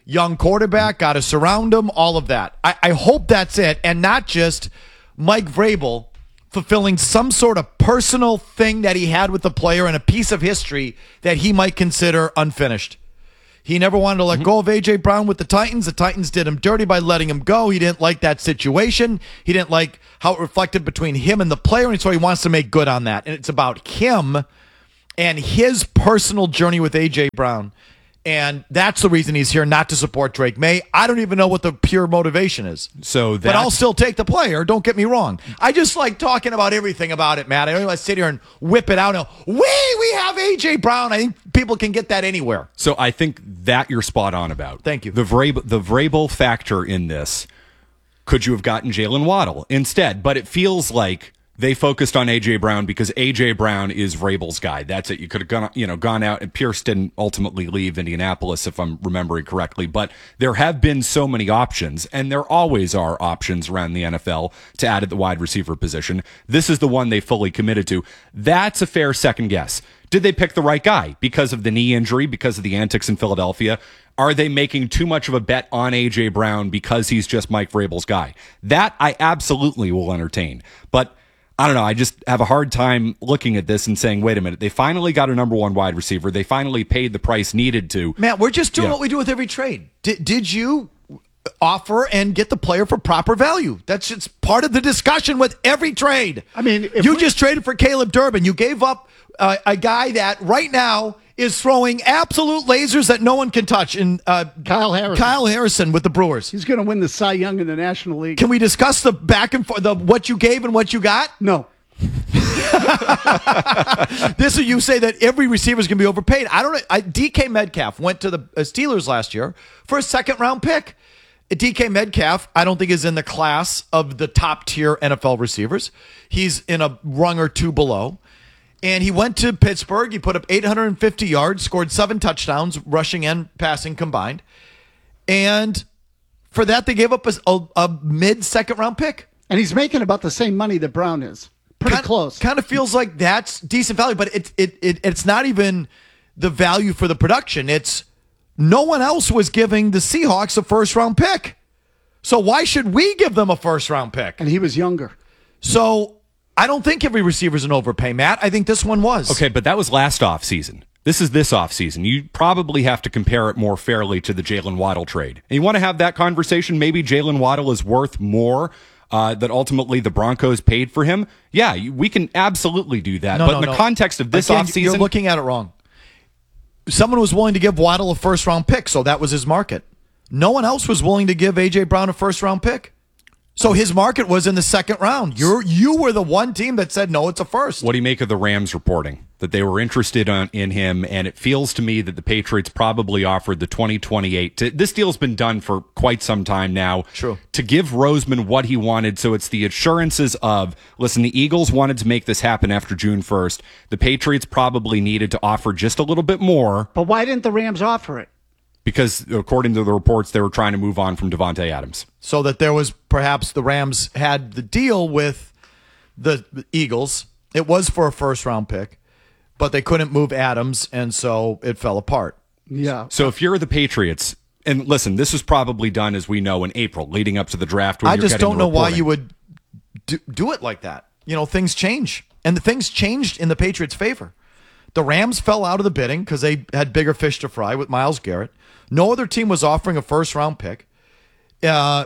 young quarterback, got to surround him, all of that. I, I hope that's it, and not just Mike Vrabel fulfilling some sort of personal thing that he had with the player and a piece of history that he might consider unfinished. He never wanted to let mm-hmm. go of A J. Brown with the Titans. The Titans did him dirty by letting him go. He didn't like that situation. He didn't like how it reflected between him and the player, and so he wants to make good on that. And it's about him and his personal journey with A J. Brown. And that's the reason he's here, not to support Drake May. I don't even know what the pure motivation is. So that, but I'll still take the player. Don't get me wrong. I just like talking about everything about it, Matt. I don't want to sit here and whip it out. And, we we have A J. Brown. I think people can get that anywhere. So I think that you're spot on about. Thank you. The Vrabel, the Vrabel factor in this. Could you have gotten Jalen Waddle instead? But it feels like they focused on A J. Brown because A J. Brown is Vrabel's guy. That's it. You could have gone, you know, gone out, and Pierce didn't ultimately leave Indianapolis, if I'm remembering correctly. But there have been so many options, and there always are options around the N F L to add at the wide receiver position. This is the one they fully committed to. That's a fair second guess. Did they pick the right guy because of the knee injury, because of the antics in Philadelphia? Are they making too much of a bet on A J. Brown because he's just Mike Vrabel's guy? That I absolutely will entertain. But I don't know. I just have a hard time looking at this and saying, wait a minute. They finally got a number one wide receiver. They finally paid the price needed to. Matt, we're just doing Yeah. what we do with every trade. Did, did you offer and get the player for proper value? That's just part of the discussion with every trade. I mean, if you we- just traded for Caleb Durbin. You gave up uh, a guy that right now is throwing absolute lasers that no one can touch. And uh, Kyle Harrison. Kyle Harrison with the Brewers. He's going to win the Cy Young in the National League. Can we discuss the back and forth, the what you gave and what you got? No. This is you say that every receiver is going to be overpaid. I don't know. I, D K Metcalf went to the uh, Steelers last year for a second round pick. D K Metcalf, I don't think is in the class of the top tier N F L receivers. He's in a rung or two below. And he went to Pittsburgh. He put up eight hundred fifty yards, scored seven touchdowns, rushing and passing combined. And for that, they gave up a, a, a mid-second round pick. And he's making about the same money that Brown is. Pretty kind, close. Kind of feels like that's decent value, but it, it, it, it's not even the value for the production. It's no one else was giving the Seahawks a first-round pick. So why should we give them a first-round pick? And he was younger. So I don't think every receiver's an overpay, Matt. I think this one was. Okay, but that was last offseason. This is this offseason. You probably have to compare it more fairly to the Jalen Waddle trade. And you want to have that conversation? Maybe Jalen Waddle is worth more uh, that ultimately the Broncos paid for him. Yeah, you- we can absolutely do that. No, but no, in the no. context of this Again, offseason, you're looking at it wrong. Someone was willing to give Waddle a first-round pick, so that was his market. No one else was willing to give A J. Brown a first-round pick. So his market was in the second round. You you were the one team that said, no, it's a first. what do you make of the Rams reporting that they were interested on, in him? And it feels to me that the Patriots probably offered the twenty twenty-eight. To, this deal's been done for quite some time now. True. To give Roseman what he wanted. So it's the assurances of, listen, the Eagles wanted to make this happen after June first. The Patriots probably needed to offer just a little bit more But why didn't the Rams offer it? because, according to the reports, they were trying to move on from Devontae Adams. So that there was perhaps the Rams had the deal with the Eagles. It was for a first-round pick, but they couldn't move Adams, and so it fell apart. Yeah. So if you're the Patriots, and listen, this was probably done, as we know, in April, leading up to the draft. When I you're just getting don't the know why reporting. you would do, do it like that. You know, things change, and the things changed in the Patriots' favor. The Rams fell out of the bidding because they had bigger fish to fry with Myles Garrett. No other team was offering a first-round pick, uh,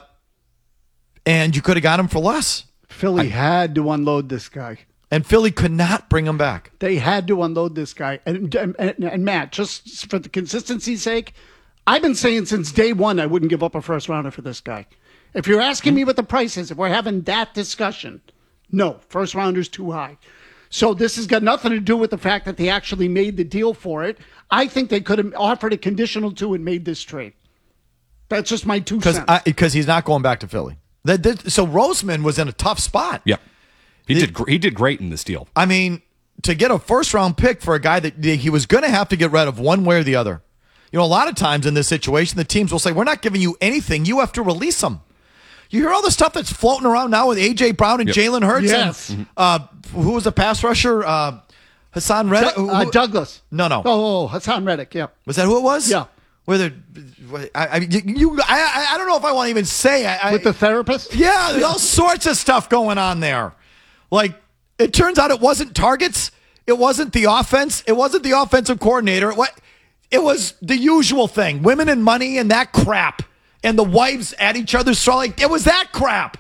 and you could have got him for less. Philly had to unload this guy. And Philly could not bring him back. They had to unload this guy. And, and, and Matt, just for the consistency's sake, I've been saying since day one I wouldn't give up a first rounder for this guy. If you're asking me what the price is, if we're having that discussion, no, first rounder's too high. So this has got nothing to do with the fact that they actually made the deal for it. I think they could have offered a conditional to and made this trade. That's just my two cents. Because he's not going back to Philly. That, that, so Roseman was in a tough spot. Yeah. He did gr- he did great in this deal. I mean, to get a first-round pick for a guy that he was going to have to get rid of one way or the other. You know, a lot of times in this situation, the teams will say, we're not giving you anything. You have to release them. You hear all the stuff that's floating around now with A J. Brown and Yep. Jalen Hurts Yes. and uh, who was the pass rusher? Uh, Hassan Reddick? Du- uh, Douglas. No, no. Oh, oh, Hassan Reddick, yeah. Was that who it was? Yeah. Whether I, I you, I, I don't know if I want to even say I, I, with the therapist. Yeah, there's all sorts of stuff going on there. Like it turns out, it wasn't targets. It wasn't the offense. It wasn't the offensive coordinator. It, what, it was the usual thing: women and money and that crap, and the wives at each other's throat. Like it was that crap.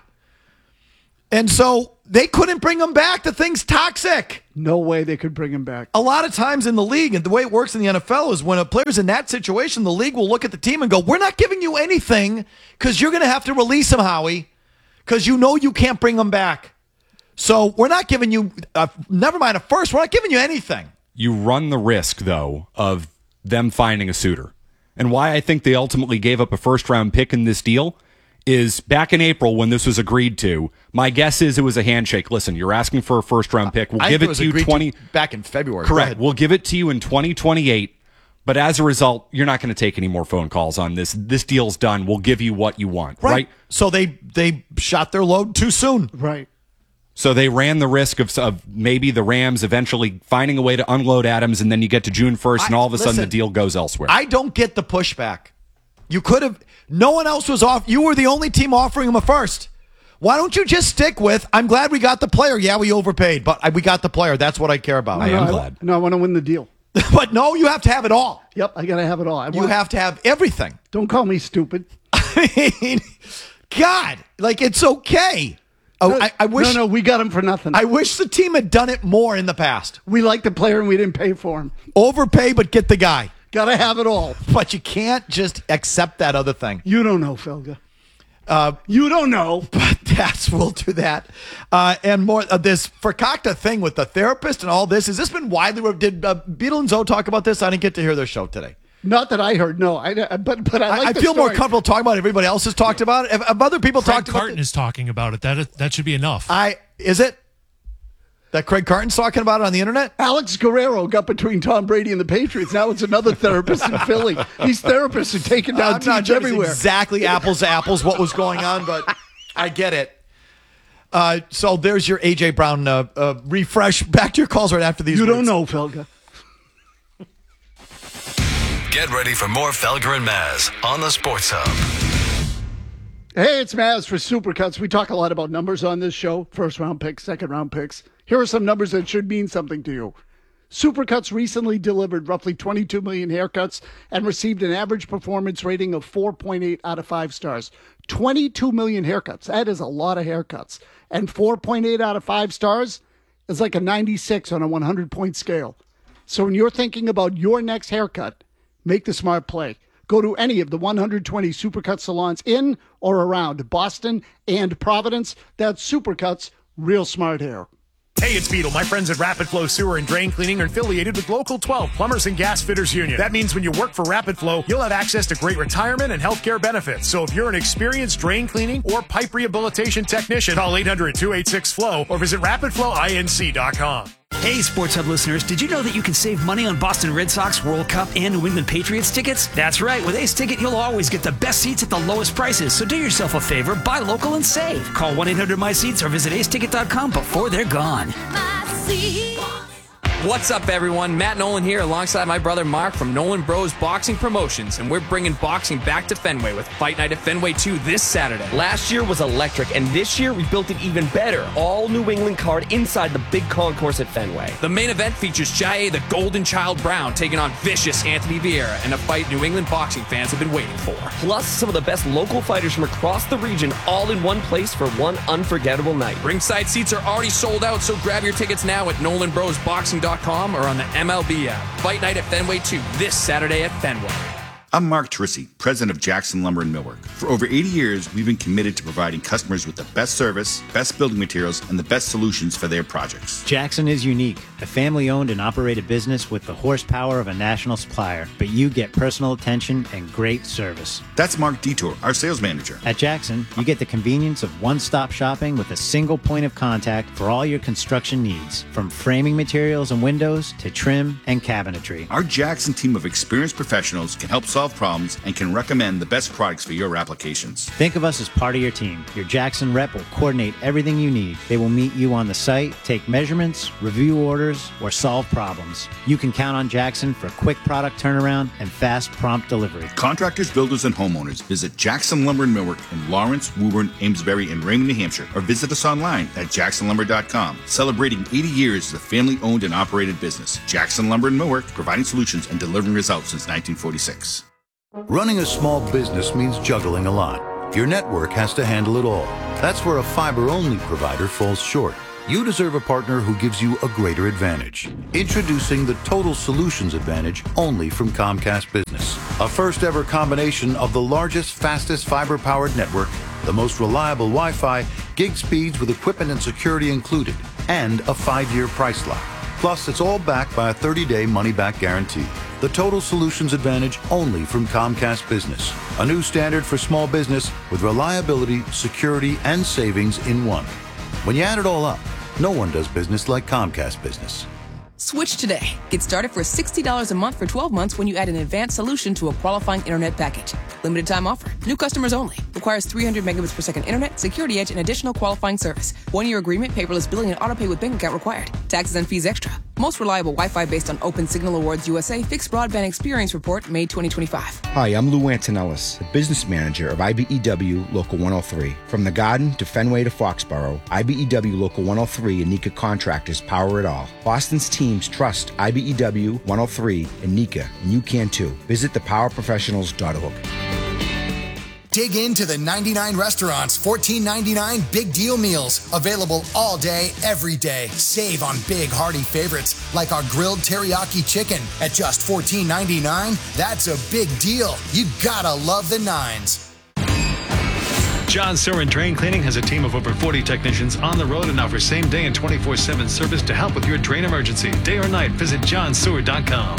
And so they couldn't bring him back. The thing's toxic. No way they could bring him back. A lot of times in the league, and the way it works in the N F L is when a player's in that situation, the league will look at the team and go, we're not giving you anything because you're going to have to release him, Howie, because you know you can't bring him back. So we're not giving you, uh, never mind a first, we're not giving you anything. You run the risk, though, of them finding a suitor. And why I think they ultimately gave up a first-round pick in this deal is back in April when this was agreed to, my guess is it was a handshake. Listen, you're asking for a first-round pick. We'll I give think it, it to you agreed twenty to back in February. Correct. We'll give it to you in twenty twenty-eight. But as a result, you're not going to take any more phone calls on this. This deal's done. We'll give you what you want. Right. right? So they they shot their load too soon. Right. So they ran the risk of, of maybe the Rams eventually finding a way to unload Adams, and then you get to June first, and all of a I, sudden listen, the deal goes elsewhere. I don't get the pushback. You could have. No one else was off. You were the only team offering him a first. Why don't you just stick with, I'm glad we got the player. Yeah, we overpaid, but we got the player. That's what I care about. I am no, glad. I, no, I want to win the deal. But no, you have to have it all. Yep, I got to have it all. I You want, have to have everything. Don't call me stupid. I mean, God, like it's okay. Oh, No, I, I wish. no, no, we got him for nothing. I wish the team had done it more in the past. we liked the player and we didn't pay for him. Overpay, but get the guy. Got to have it all. But you can't just accept that other thing. You don't know, Felga. Uh, you don't know. But that's, we'll do that. Uh, and more of this Fakakta thing with the therapist and all this. Has this been widely, did uh, Beetle and Zoe talk about this? I didn't get to hear their show today. Not that I heard. No, I. But but I. Like I, I the feel story. more comfortable talking about it. Everybody else has talked about it. Have, have other people Craig talked about Carton it? is talking about it. That is, that should be enough. I is it that Craig Carton's talking about it on the internet? Alex Guerrero got between Tom Brady and the Patriots. Now it's another therapist in Philly. These therapists are taking down I'm teams not sure it's everywhere. exactly apples to apples what was going on, but I get it. Uh, so there's your A J Brown uh, uh, refresh. Back to your calls right after these. You words. don't know, Felga. Get ready for more Felger and Maz on the Sports Hub. Hey, it's Maz for Supercuts. We talk a lot about numbers on this show. First round picks, second round picks. Here are some numbers that should mean something to you. Supercuts recently delivered roughly twenty-two million haircuts and received an average performance rating of four point eight out of five stars. twenty-two million haircuts. That is a lot of haircuts. And four point eight out of five stars is like a ninety-six on a one hundred point scale. So when you're thinking about your next haircut, make the smart play. Go to any of the one hundred twenty Supercuts salons in or around Boston and Providence. That's Supercuts, real smart hair. Hey, it's Beetle. My friends at Rapid Flow Sewer and Drain Cleaning are affiliated with Local twelve, Plumbers and Gas Fitters Union. That means when you work for Rapid Flow, you'll have access to great retirement and healthcare benefits. So if you're an experienced drain cleaning or pipe rehabilitation technician, call eight hundred, two eight six, F L O or visit rapid flow inc dot com. Hey, Sports Hub listeners, did you know that you can save money on Boston Red Sox, World Cup, and New England Patriots tickets? That's right. With Ace Ticket, you'll always get the best seats at the lowest prices. So do yourself a favor, buy local and save. Call one eight hundred my seats or visit ace ticket dot com before they're gone. What's up, everyone? Matt Nolan here alongside my brother Mark from Nolan Bros Boxing Promotions, and we're bringing boxing back to Fenway with Fight Night at Fenway two this Saturday. Last year was electric, and this year we built it even better. All New England card inside the big concourse at Fenway. The main event features Jair the Golden Child Brown taking on vicious Anthony Vieira in a fight New England boxing fans have been waiting for. Plus, some of the best local fighters from across the region all in one place for one unforgettable night. Ringside seats are already sold out, so grab your tickets now at nolan bros boxing dot com or on the M L B app. Fight Night at Fenway two this Saturday at Fenway. I'm Mark Trissy, president of Jackson Lumber in Millwork. For over eighty years, we've been committed to providing customers with the best service, best building materials, and the best solutions for their projects. Jackson is unique, a family-owned and operated business with the horsepower of a national supplier, but you get personal attention and great service. That's Mark Detour, our sales manager. At Jackson, you get the convenience of one-stop shopping with a single point of contact for all your construction needs, from framing materials and windows to trim and cabinetry. Our Jackson team of experienced professionals can help solve solve problems, and can recommend the best products for your applications. Think of us as part of your team. Your Jackson rep will coordinate everything you need. They will meet you on the site, take measurements, review orders, or solve problems. You can count on Jackson for quick product turnaround and fast, prompt delivery. Contractors, builders, and homeowners, visit Jackson Lumber in Millwork in Lawrence, Woburn, Amesbury, and Raymond, New Hampshire, or visit us online at jackson lumber dot com. Celebrating eighty years as a family-owned and operated business. Jackson Lumber in Millwork, providing solutions and delivering results since nineteen forty-six. Running a small business means juggling a lot. Your network has to handle it all. That's where a fiber-only provider falls short. You deserve a partner who gives you a greater advantage. Introducing the Total Solutions Advantage only from Comcast Business. A first-ever combination of the largest, fastest fiber-powered network, the most reliable Wi-Fi, gig speeds with equipment and security included, and a five-year price lock. Plus, it's all backed by a thirty-day money-back guarantee. The Total Solutions Advantage only from Comcast Business. A new standard for small business with reliability, security, and savings in one. When you add it all up, no one does business like Comcast Business. Switch today. Get started for sixty dollars a month for twelve months when you add an advanced solution to a qualifying internet package. Limited time offer. New customers only. Requires three hundred megabits per second internet, security edge, and additional qualifying service. One-year agreement, paperless billing, and autopay with bank account required. Taxes and fees extra. Most reliable Wi-Fi based on Open Signal Awards U S A Fixed Broadband Experience Report, May twenty twenty-five. Hi, I'm Lou Antonellis, the business manager of I B E W Local one oh three. From the Garden to Fenway to Foxborough, I B E W Local one oh three and Nika Contractors power it all. Boston's teams trust I B E W one oh three and Nika, and you can too. Visit the power professionals dot org. Dig into the ninety-nine restaurants, fourteen ninety-nine big deal meals. Available all day, every day. Save on big hearty favorites like our grilled teriyaki chicken at just fourteen ninety-nine. That's a big deal. You gotta love the nines. John Surin Drain Cleaning has a team of over forty technicians on the road and offers same day and twenty-four seven service to help with your drain emergency. Day or night, visit john sewer dot com.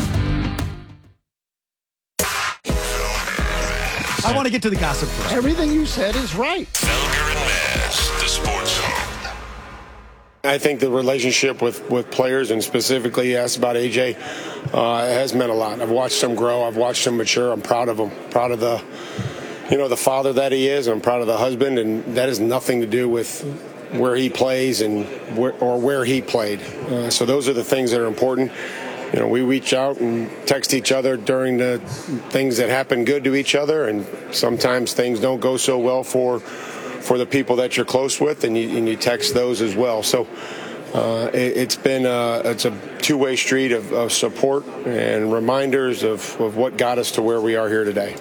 I want to get to the gossip first. Everything you said is right. Felger and Maz, the Sports Zone. I think the relationship with, with players, and specifically you asked about A J, uh, has meant a lot. I've watched him grow. I've watched him mature. I'm proud of him. Proud of the, you know, the father that he is. I'm proud of the husband, and that has nothing to do with where he plays and where, or where he played. Uh, so those are the things that are important. You know, we reach out and text each other during the things that happen good to each other, and sometimes things don't go so well for for the people that you're close with, and you, and you text those as well. So uh, it, it's been a, it's a two-way street of, of support and reminders of, of what got us to where we are here today.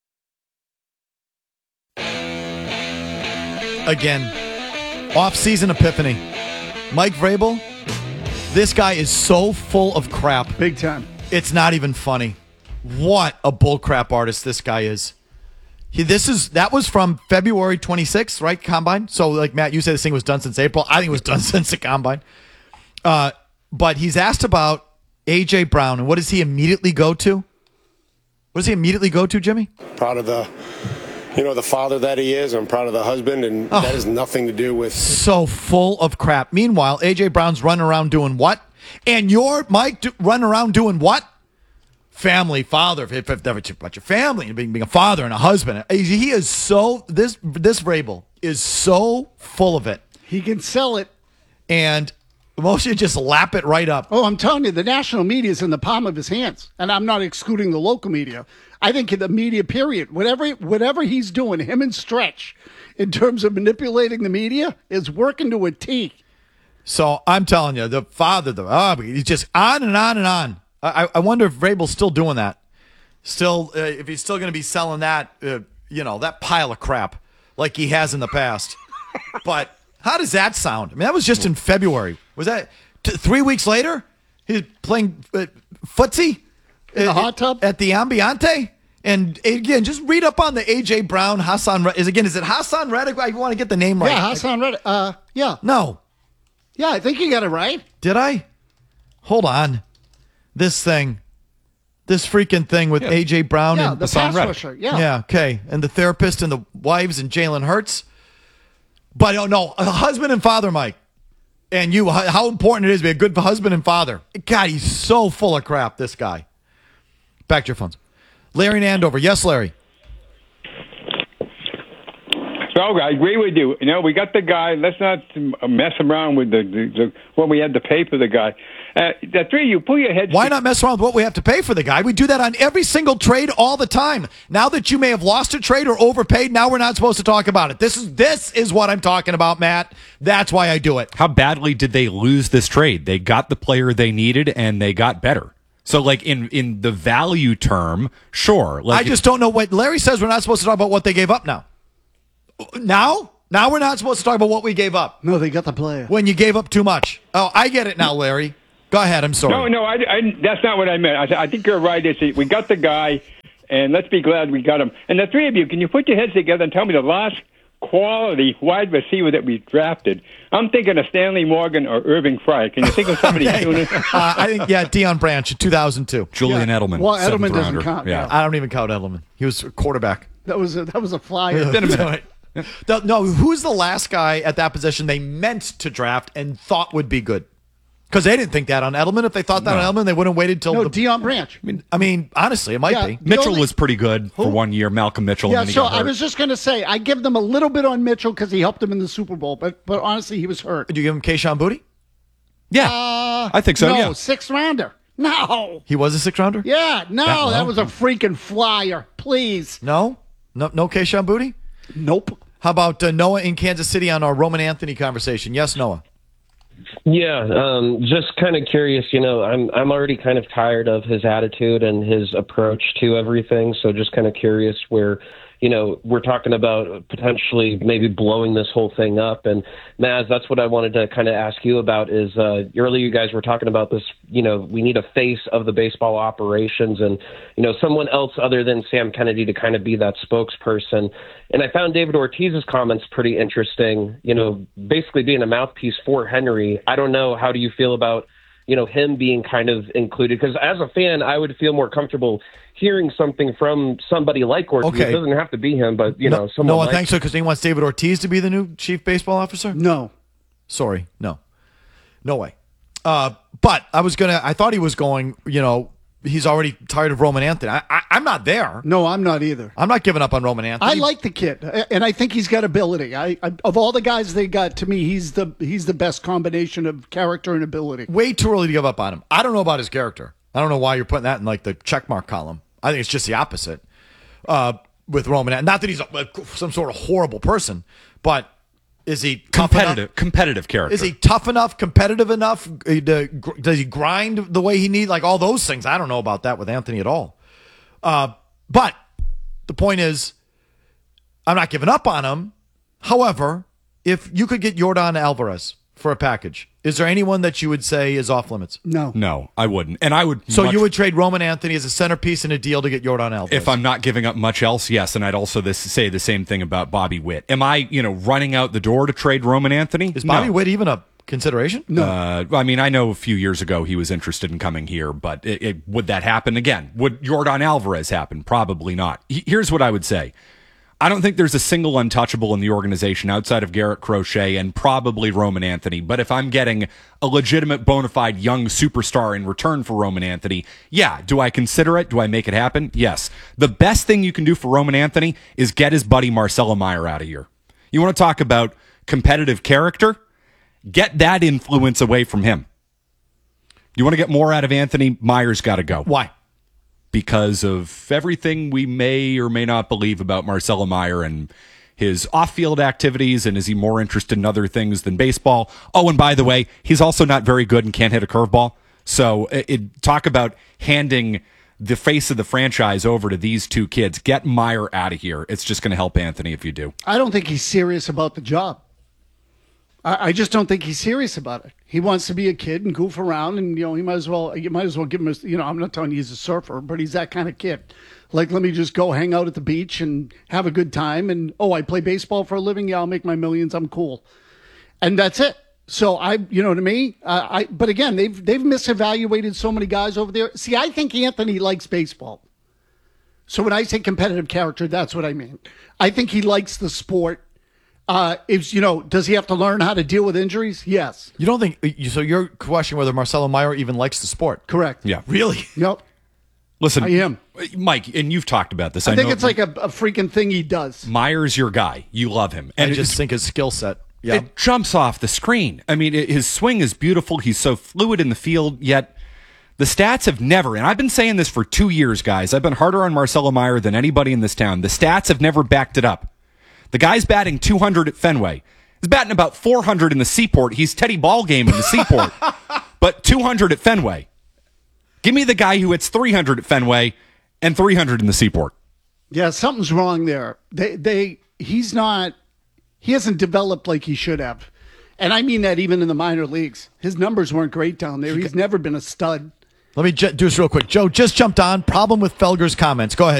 Again, off-season epiphany. Mike Vrabel. This guy is so full of crap. Big time. It's not even funny. What a bullcrap artist this guy is. He, this is that was from February twenty-sixth, right? Combine. So, like Matt, you said this thing was done since April. I think it was done since the Combine. Uh, but he's asked about A J Brown, and what does he immediately go to? What does he immediately go to, Jimmy? Proud of the, you know, the father that he is. I'm proud of the husband, and oh, that has nothing to do with... So full of crap. Meanwhile, A J Brown's running around doing what? And you're, Mike, do, running around doing what? Family, father, if, if, if about your family, being, being a father and a husband. He is so, this this Vrabel is so full of it. He can sell it. And most of you just lap it right up. Oh, I'm telling you, the national media is in the palm of his hands. And I'm not excluding the local media. I think the media, period, whatever whatever he's doing, him and Stretch, in terms of manipulating the media, is working to a T. So I'm telling you, the father, the oh, he's just on and on and on. I, I wonder if Vrabel's still doing that. Still, uh, if he's still going to be selling that, uh, you know, that pile of crap like he has in the past. But how does that sound? I mean, that was just in February. Was that t- three weeks later? He's playing uh, footsie in the hot tub at the Ambiente. And again, just read up on the A J Brown, Hassan. Is again, is it Hassan Reddick? I want to get the name right. Yeah, Hassan Reddick. Uh, yeah. No. Yeah, I think you got it right. Did I? Hold on. This thing, this freaking thing with yeah. A J Brown yeah, and the pass rusher. Yeah. Yeah. Okay. And the therapist and the wives and Jalen Hurts. But oh no, a husband and father, Mike. And you, how important it is to be a good husband and father. God, he's so full of crap, this guy. Back to your phones. Larry in Andover. Yes, Larry. So I agree with you. You know, we got the guy. Let's not mess around with the, the, the what we had to pay for the guy. Uh, the three of you, pull your heads. Why not mess around with what we have to pay for the guy? We do that on every single trade all the time. Now that you may have lost a trade or overpaid, now we're not supposed to talk about it. This is this is what I'm talking about, Matt. That's why I do it. How badly did they lose this trade? They got the player they needed, and they got better. So, like, in, in the value term, sure. Like I just don't know what Larry says. We're not supposed to talk about what they gave up now. Now? Now we're not supposed to talk about what we gave up. No, they got the player. When you gave up too much. Oh, I get it now, Larry. Go ahead. I'm sorry. No, no, I, I, that's not what I meant. I, I think you're right. It's, we got the guy, and let's be glad we got him. And the three of you, can you put your heads together and tell me the last quality wide receiver that we drafted? I'm thinking of Stanley Morgan or Irving Fry. Can you think of somebody okay. sooner? uh, I think, yeah, Deion Branch in two thousand two. Julian yeah. Edelman. Well, Edelman doesn't rounder. count. Yeah. No. I don't even count Edelman. He was a quarterback. That was a, that was a flyer. It's been a minute. the, no, who's the last guy at that position they meant to draft and thought would be good? Because they didn't think that on Edelman. If they thought that no. on Edelman, they wouldn't have waited till no, the, Deion Branch. I mean, I mean, honestly, it might yeah, be. Mitchell only, was pretty good for who? one year. Malcolm Mitchell. Yeah, and then so he got hurt. I was just going to say I give them a little bit on Mitchell because he helped them in the Super Bowl, but but honestly, he was hurt. Did you give him Kayshon Boutte? Yeah, uh, I think so. No, yeah, sixth rounder. No, he was a sixth rounder. Yeah, no, that, well, that was a freaking flyer. Please, no, no, no Kayshon Boutte. Nope. How about uh, Noah in Kansas City on our Roman Anthony conversation? Yes, Noah. Yeah, um, just kind of curious. You know, I'm I'm already kind of tired of his attitude and his approach to everything. So just kind of curious where, you know, we're talking about potentially maybe blowing this whole thing up. And Maz, that's what I wanted to kind of ask you about is uh, earlier you guys were talking about this, you know, we need a face of the baseball operations and, you know, someone else other than Sam Kennedy to kind of be that spokesperson. And I found David Ortiz's comments pretty interesting, you know, basically being a mouthpiece for Henry. I don't know. How do you feel about, you know, him being kind of included? Because as a fan, I would feel more comfortable hearing something from somebody like Ortiz. Okay. It doesn't have to be him, but, you no, know, someone No one like thinks so because he wants David Ortiz to be the new chief baseball officer? No. Sorry. No. No way. Uh, but I was going to, I thought he was going, you know, he's already tired of Roman Anthony. I, I, I'm not there. No, I'm not either. I'm not giving up on Roman Anthony. I like the kid, and I think he's got ability. I, I of all the guys they got, to me, he's the he's the best combination of character and ability. Way too early to give up on him. I don't know about his character. I don't know why you're putting that in like the checkmark column. I think it's just the opposite uh, with Roman Anthony. Not that he's a, some sort of horrible person, but is he tough competitive? Enough? Competitive character. Is he tough enough? Competitive enough? To, does he grind the way he needs? Like all those things. I don't know about that with Anthony at all. Uh, but the point is, I'm not giving up on him. However, if you could get Yordan Alvarez for a package, is there anyone that you would say is off limits? No. No, I wouldn't. And I would. So much, you would trade Roman Anthony as a centerpiece in a deal to get Yordan Alvarez? If I'm not giving up much else, yes. And I'd also this, say the same thing about Bobby Witt. Am I, you know, running out the door to trade Roman Anthony? Is Bobby no. Witt even a consideration? No. Uh, I mean, I know a few years ago he was interested in coming here, but it, it, would that happen again? Would Yordan Alvarez happen? Probably not. He, here's what I would say. I don't think there's a single untouchable in the organization outside of Garrett Crochet and probably Roman Anthony. But if I'm getting a legitimate bona fide young superstar in return for Roman Anthony, yeah, do I consider it? Do I make it happen? Yes. The best thing you can do for Roman Anthony is get his buddy Marcelo Meyer out of here. You want to talk about competitive character? Get that influence away from him. You want to get more out of Anthony? Meyer's got to go. Why? Because of everything we may or may not believe about Marcelo Meyer and his off-field activities, and is he more interested in other things than baseball? Oh, and by the way, he's also not very good and can't hit a curveball. So it, it, talk about handing the face of the franchise over to these two kids. Get Meyer out of here. It's just going to help Anthony if you do. I don't think he's serious about the job. I, I just don't think he's serious about it. He wants to be a kid and goof around, and you know he might as well. You might as well give him. A, you know, I'm not telling you he's a surfer, but he's that kind of kid. Like, let me just go hang out at the beach and have a good time. And oh, I play baseball for a living. Yeah, I'll make my millions. I'm cool, and that's it. So I, you know, to me, uh, I. But again, they've they've misevaluated so many guys over there. See, I think Anthony likes baseball. So when I say competitive character, that's what I mean. I think he likes the sport. Uh, if you know, does he have to learn how to deal with injuries? Yes. You don't think so? You're questioning whether Marcelo Meyer even likes the sport? Correct. Yeah. Really? Yep. Listen, I am. Mike, and you've talked about this. I, I think know it's like a, a freaking thing he does. Meyer's your guy. You love him. And I just think his skill set. Yeah. It jumps off the screen. I mean, it, his swing is beautiful. He's so fluid in the field, yet the stats have never, and I've been saying this for two years, guys. I've been harder on Marcelo Meyer than anybody in this town. The stats have never backed it up. The guy's batting two hundred at Fenway. He's batting about four hundred in the Seaport. He's Teddy Ballgame in the Seaport. But two hundred at Fenway. Give me the guy who hits three hundred at Fenway and three hundred in the Seaport. Yeah, something's wrong there. They, they, he's not, he hasn't developed like he should have. And I mean that even in the minor leagues. His numbers weren't great down there. He's never been a stud. Let me ju- do this real quick. Joe just jumped on. Problem with Felger's comments. Go ahead.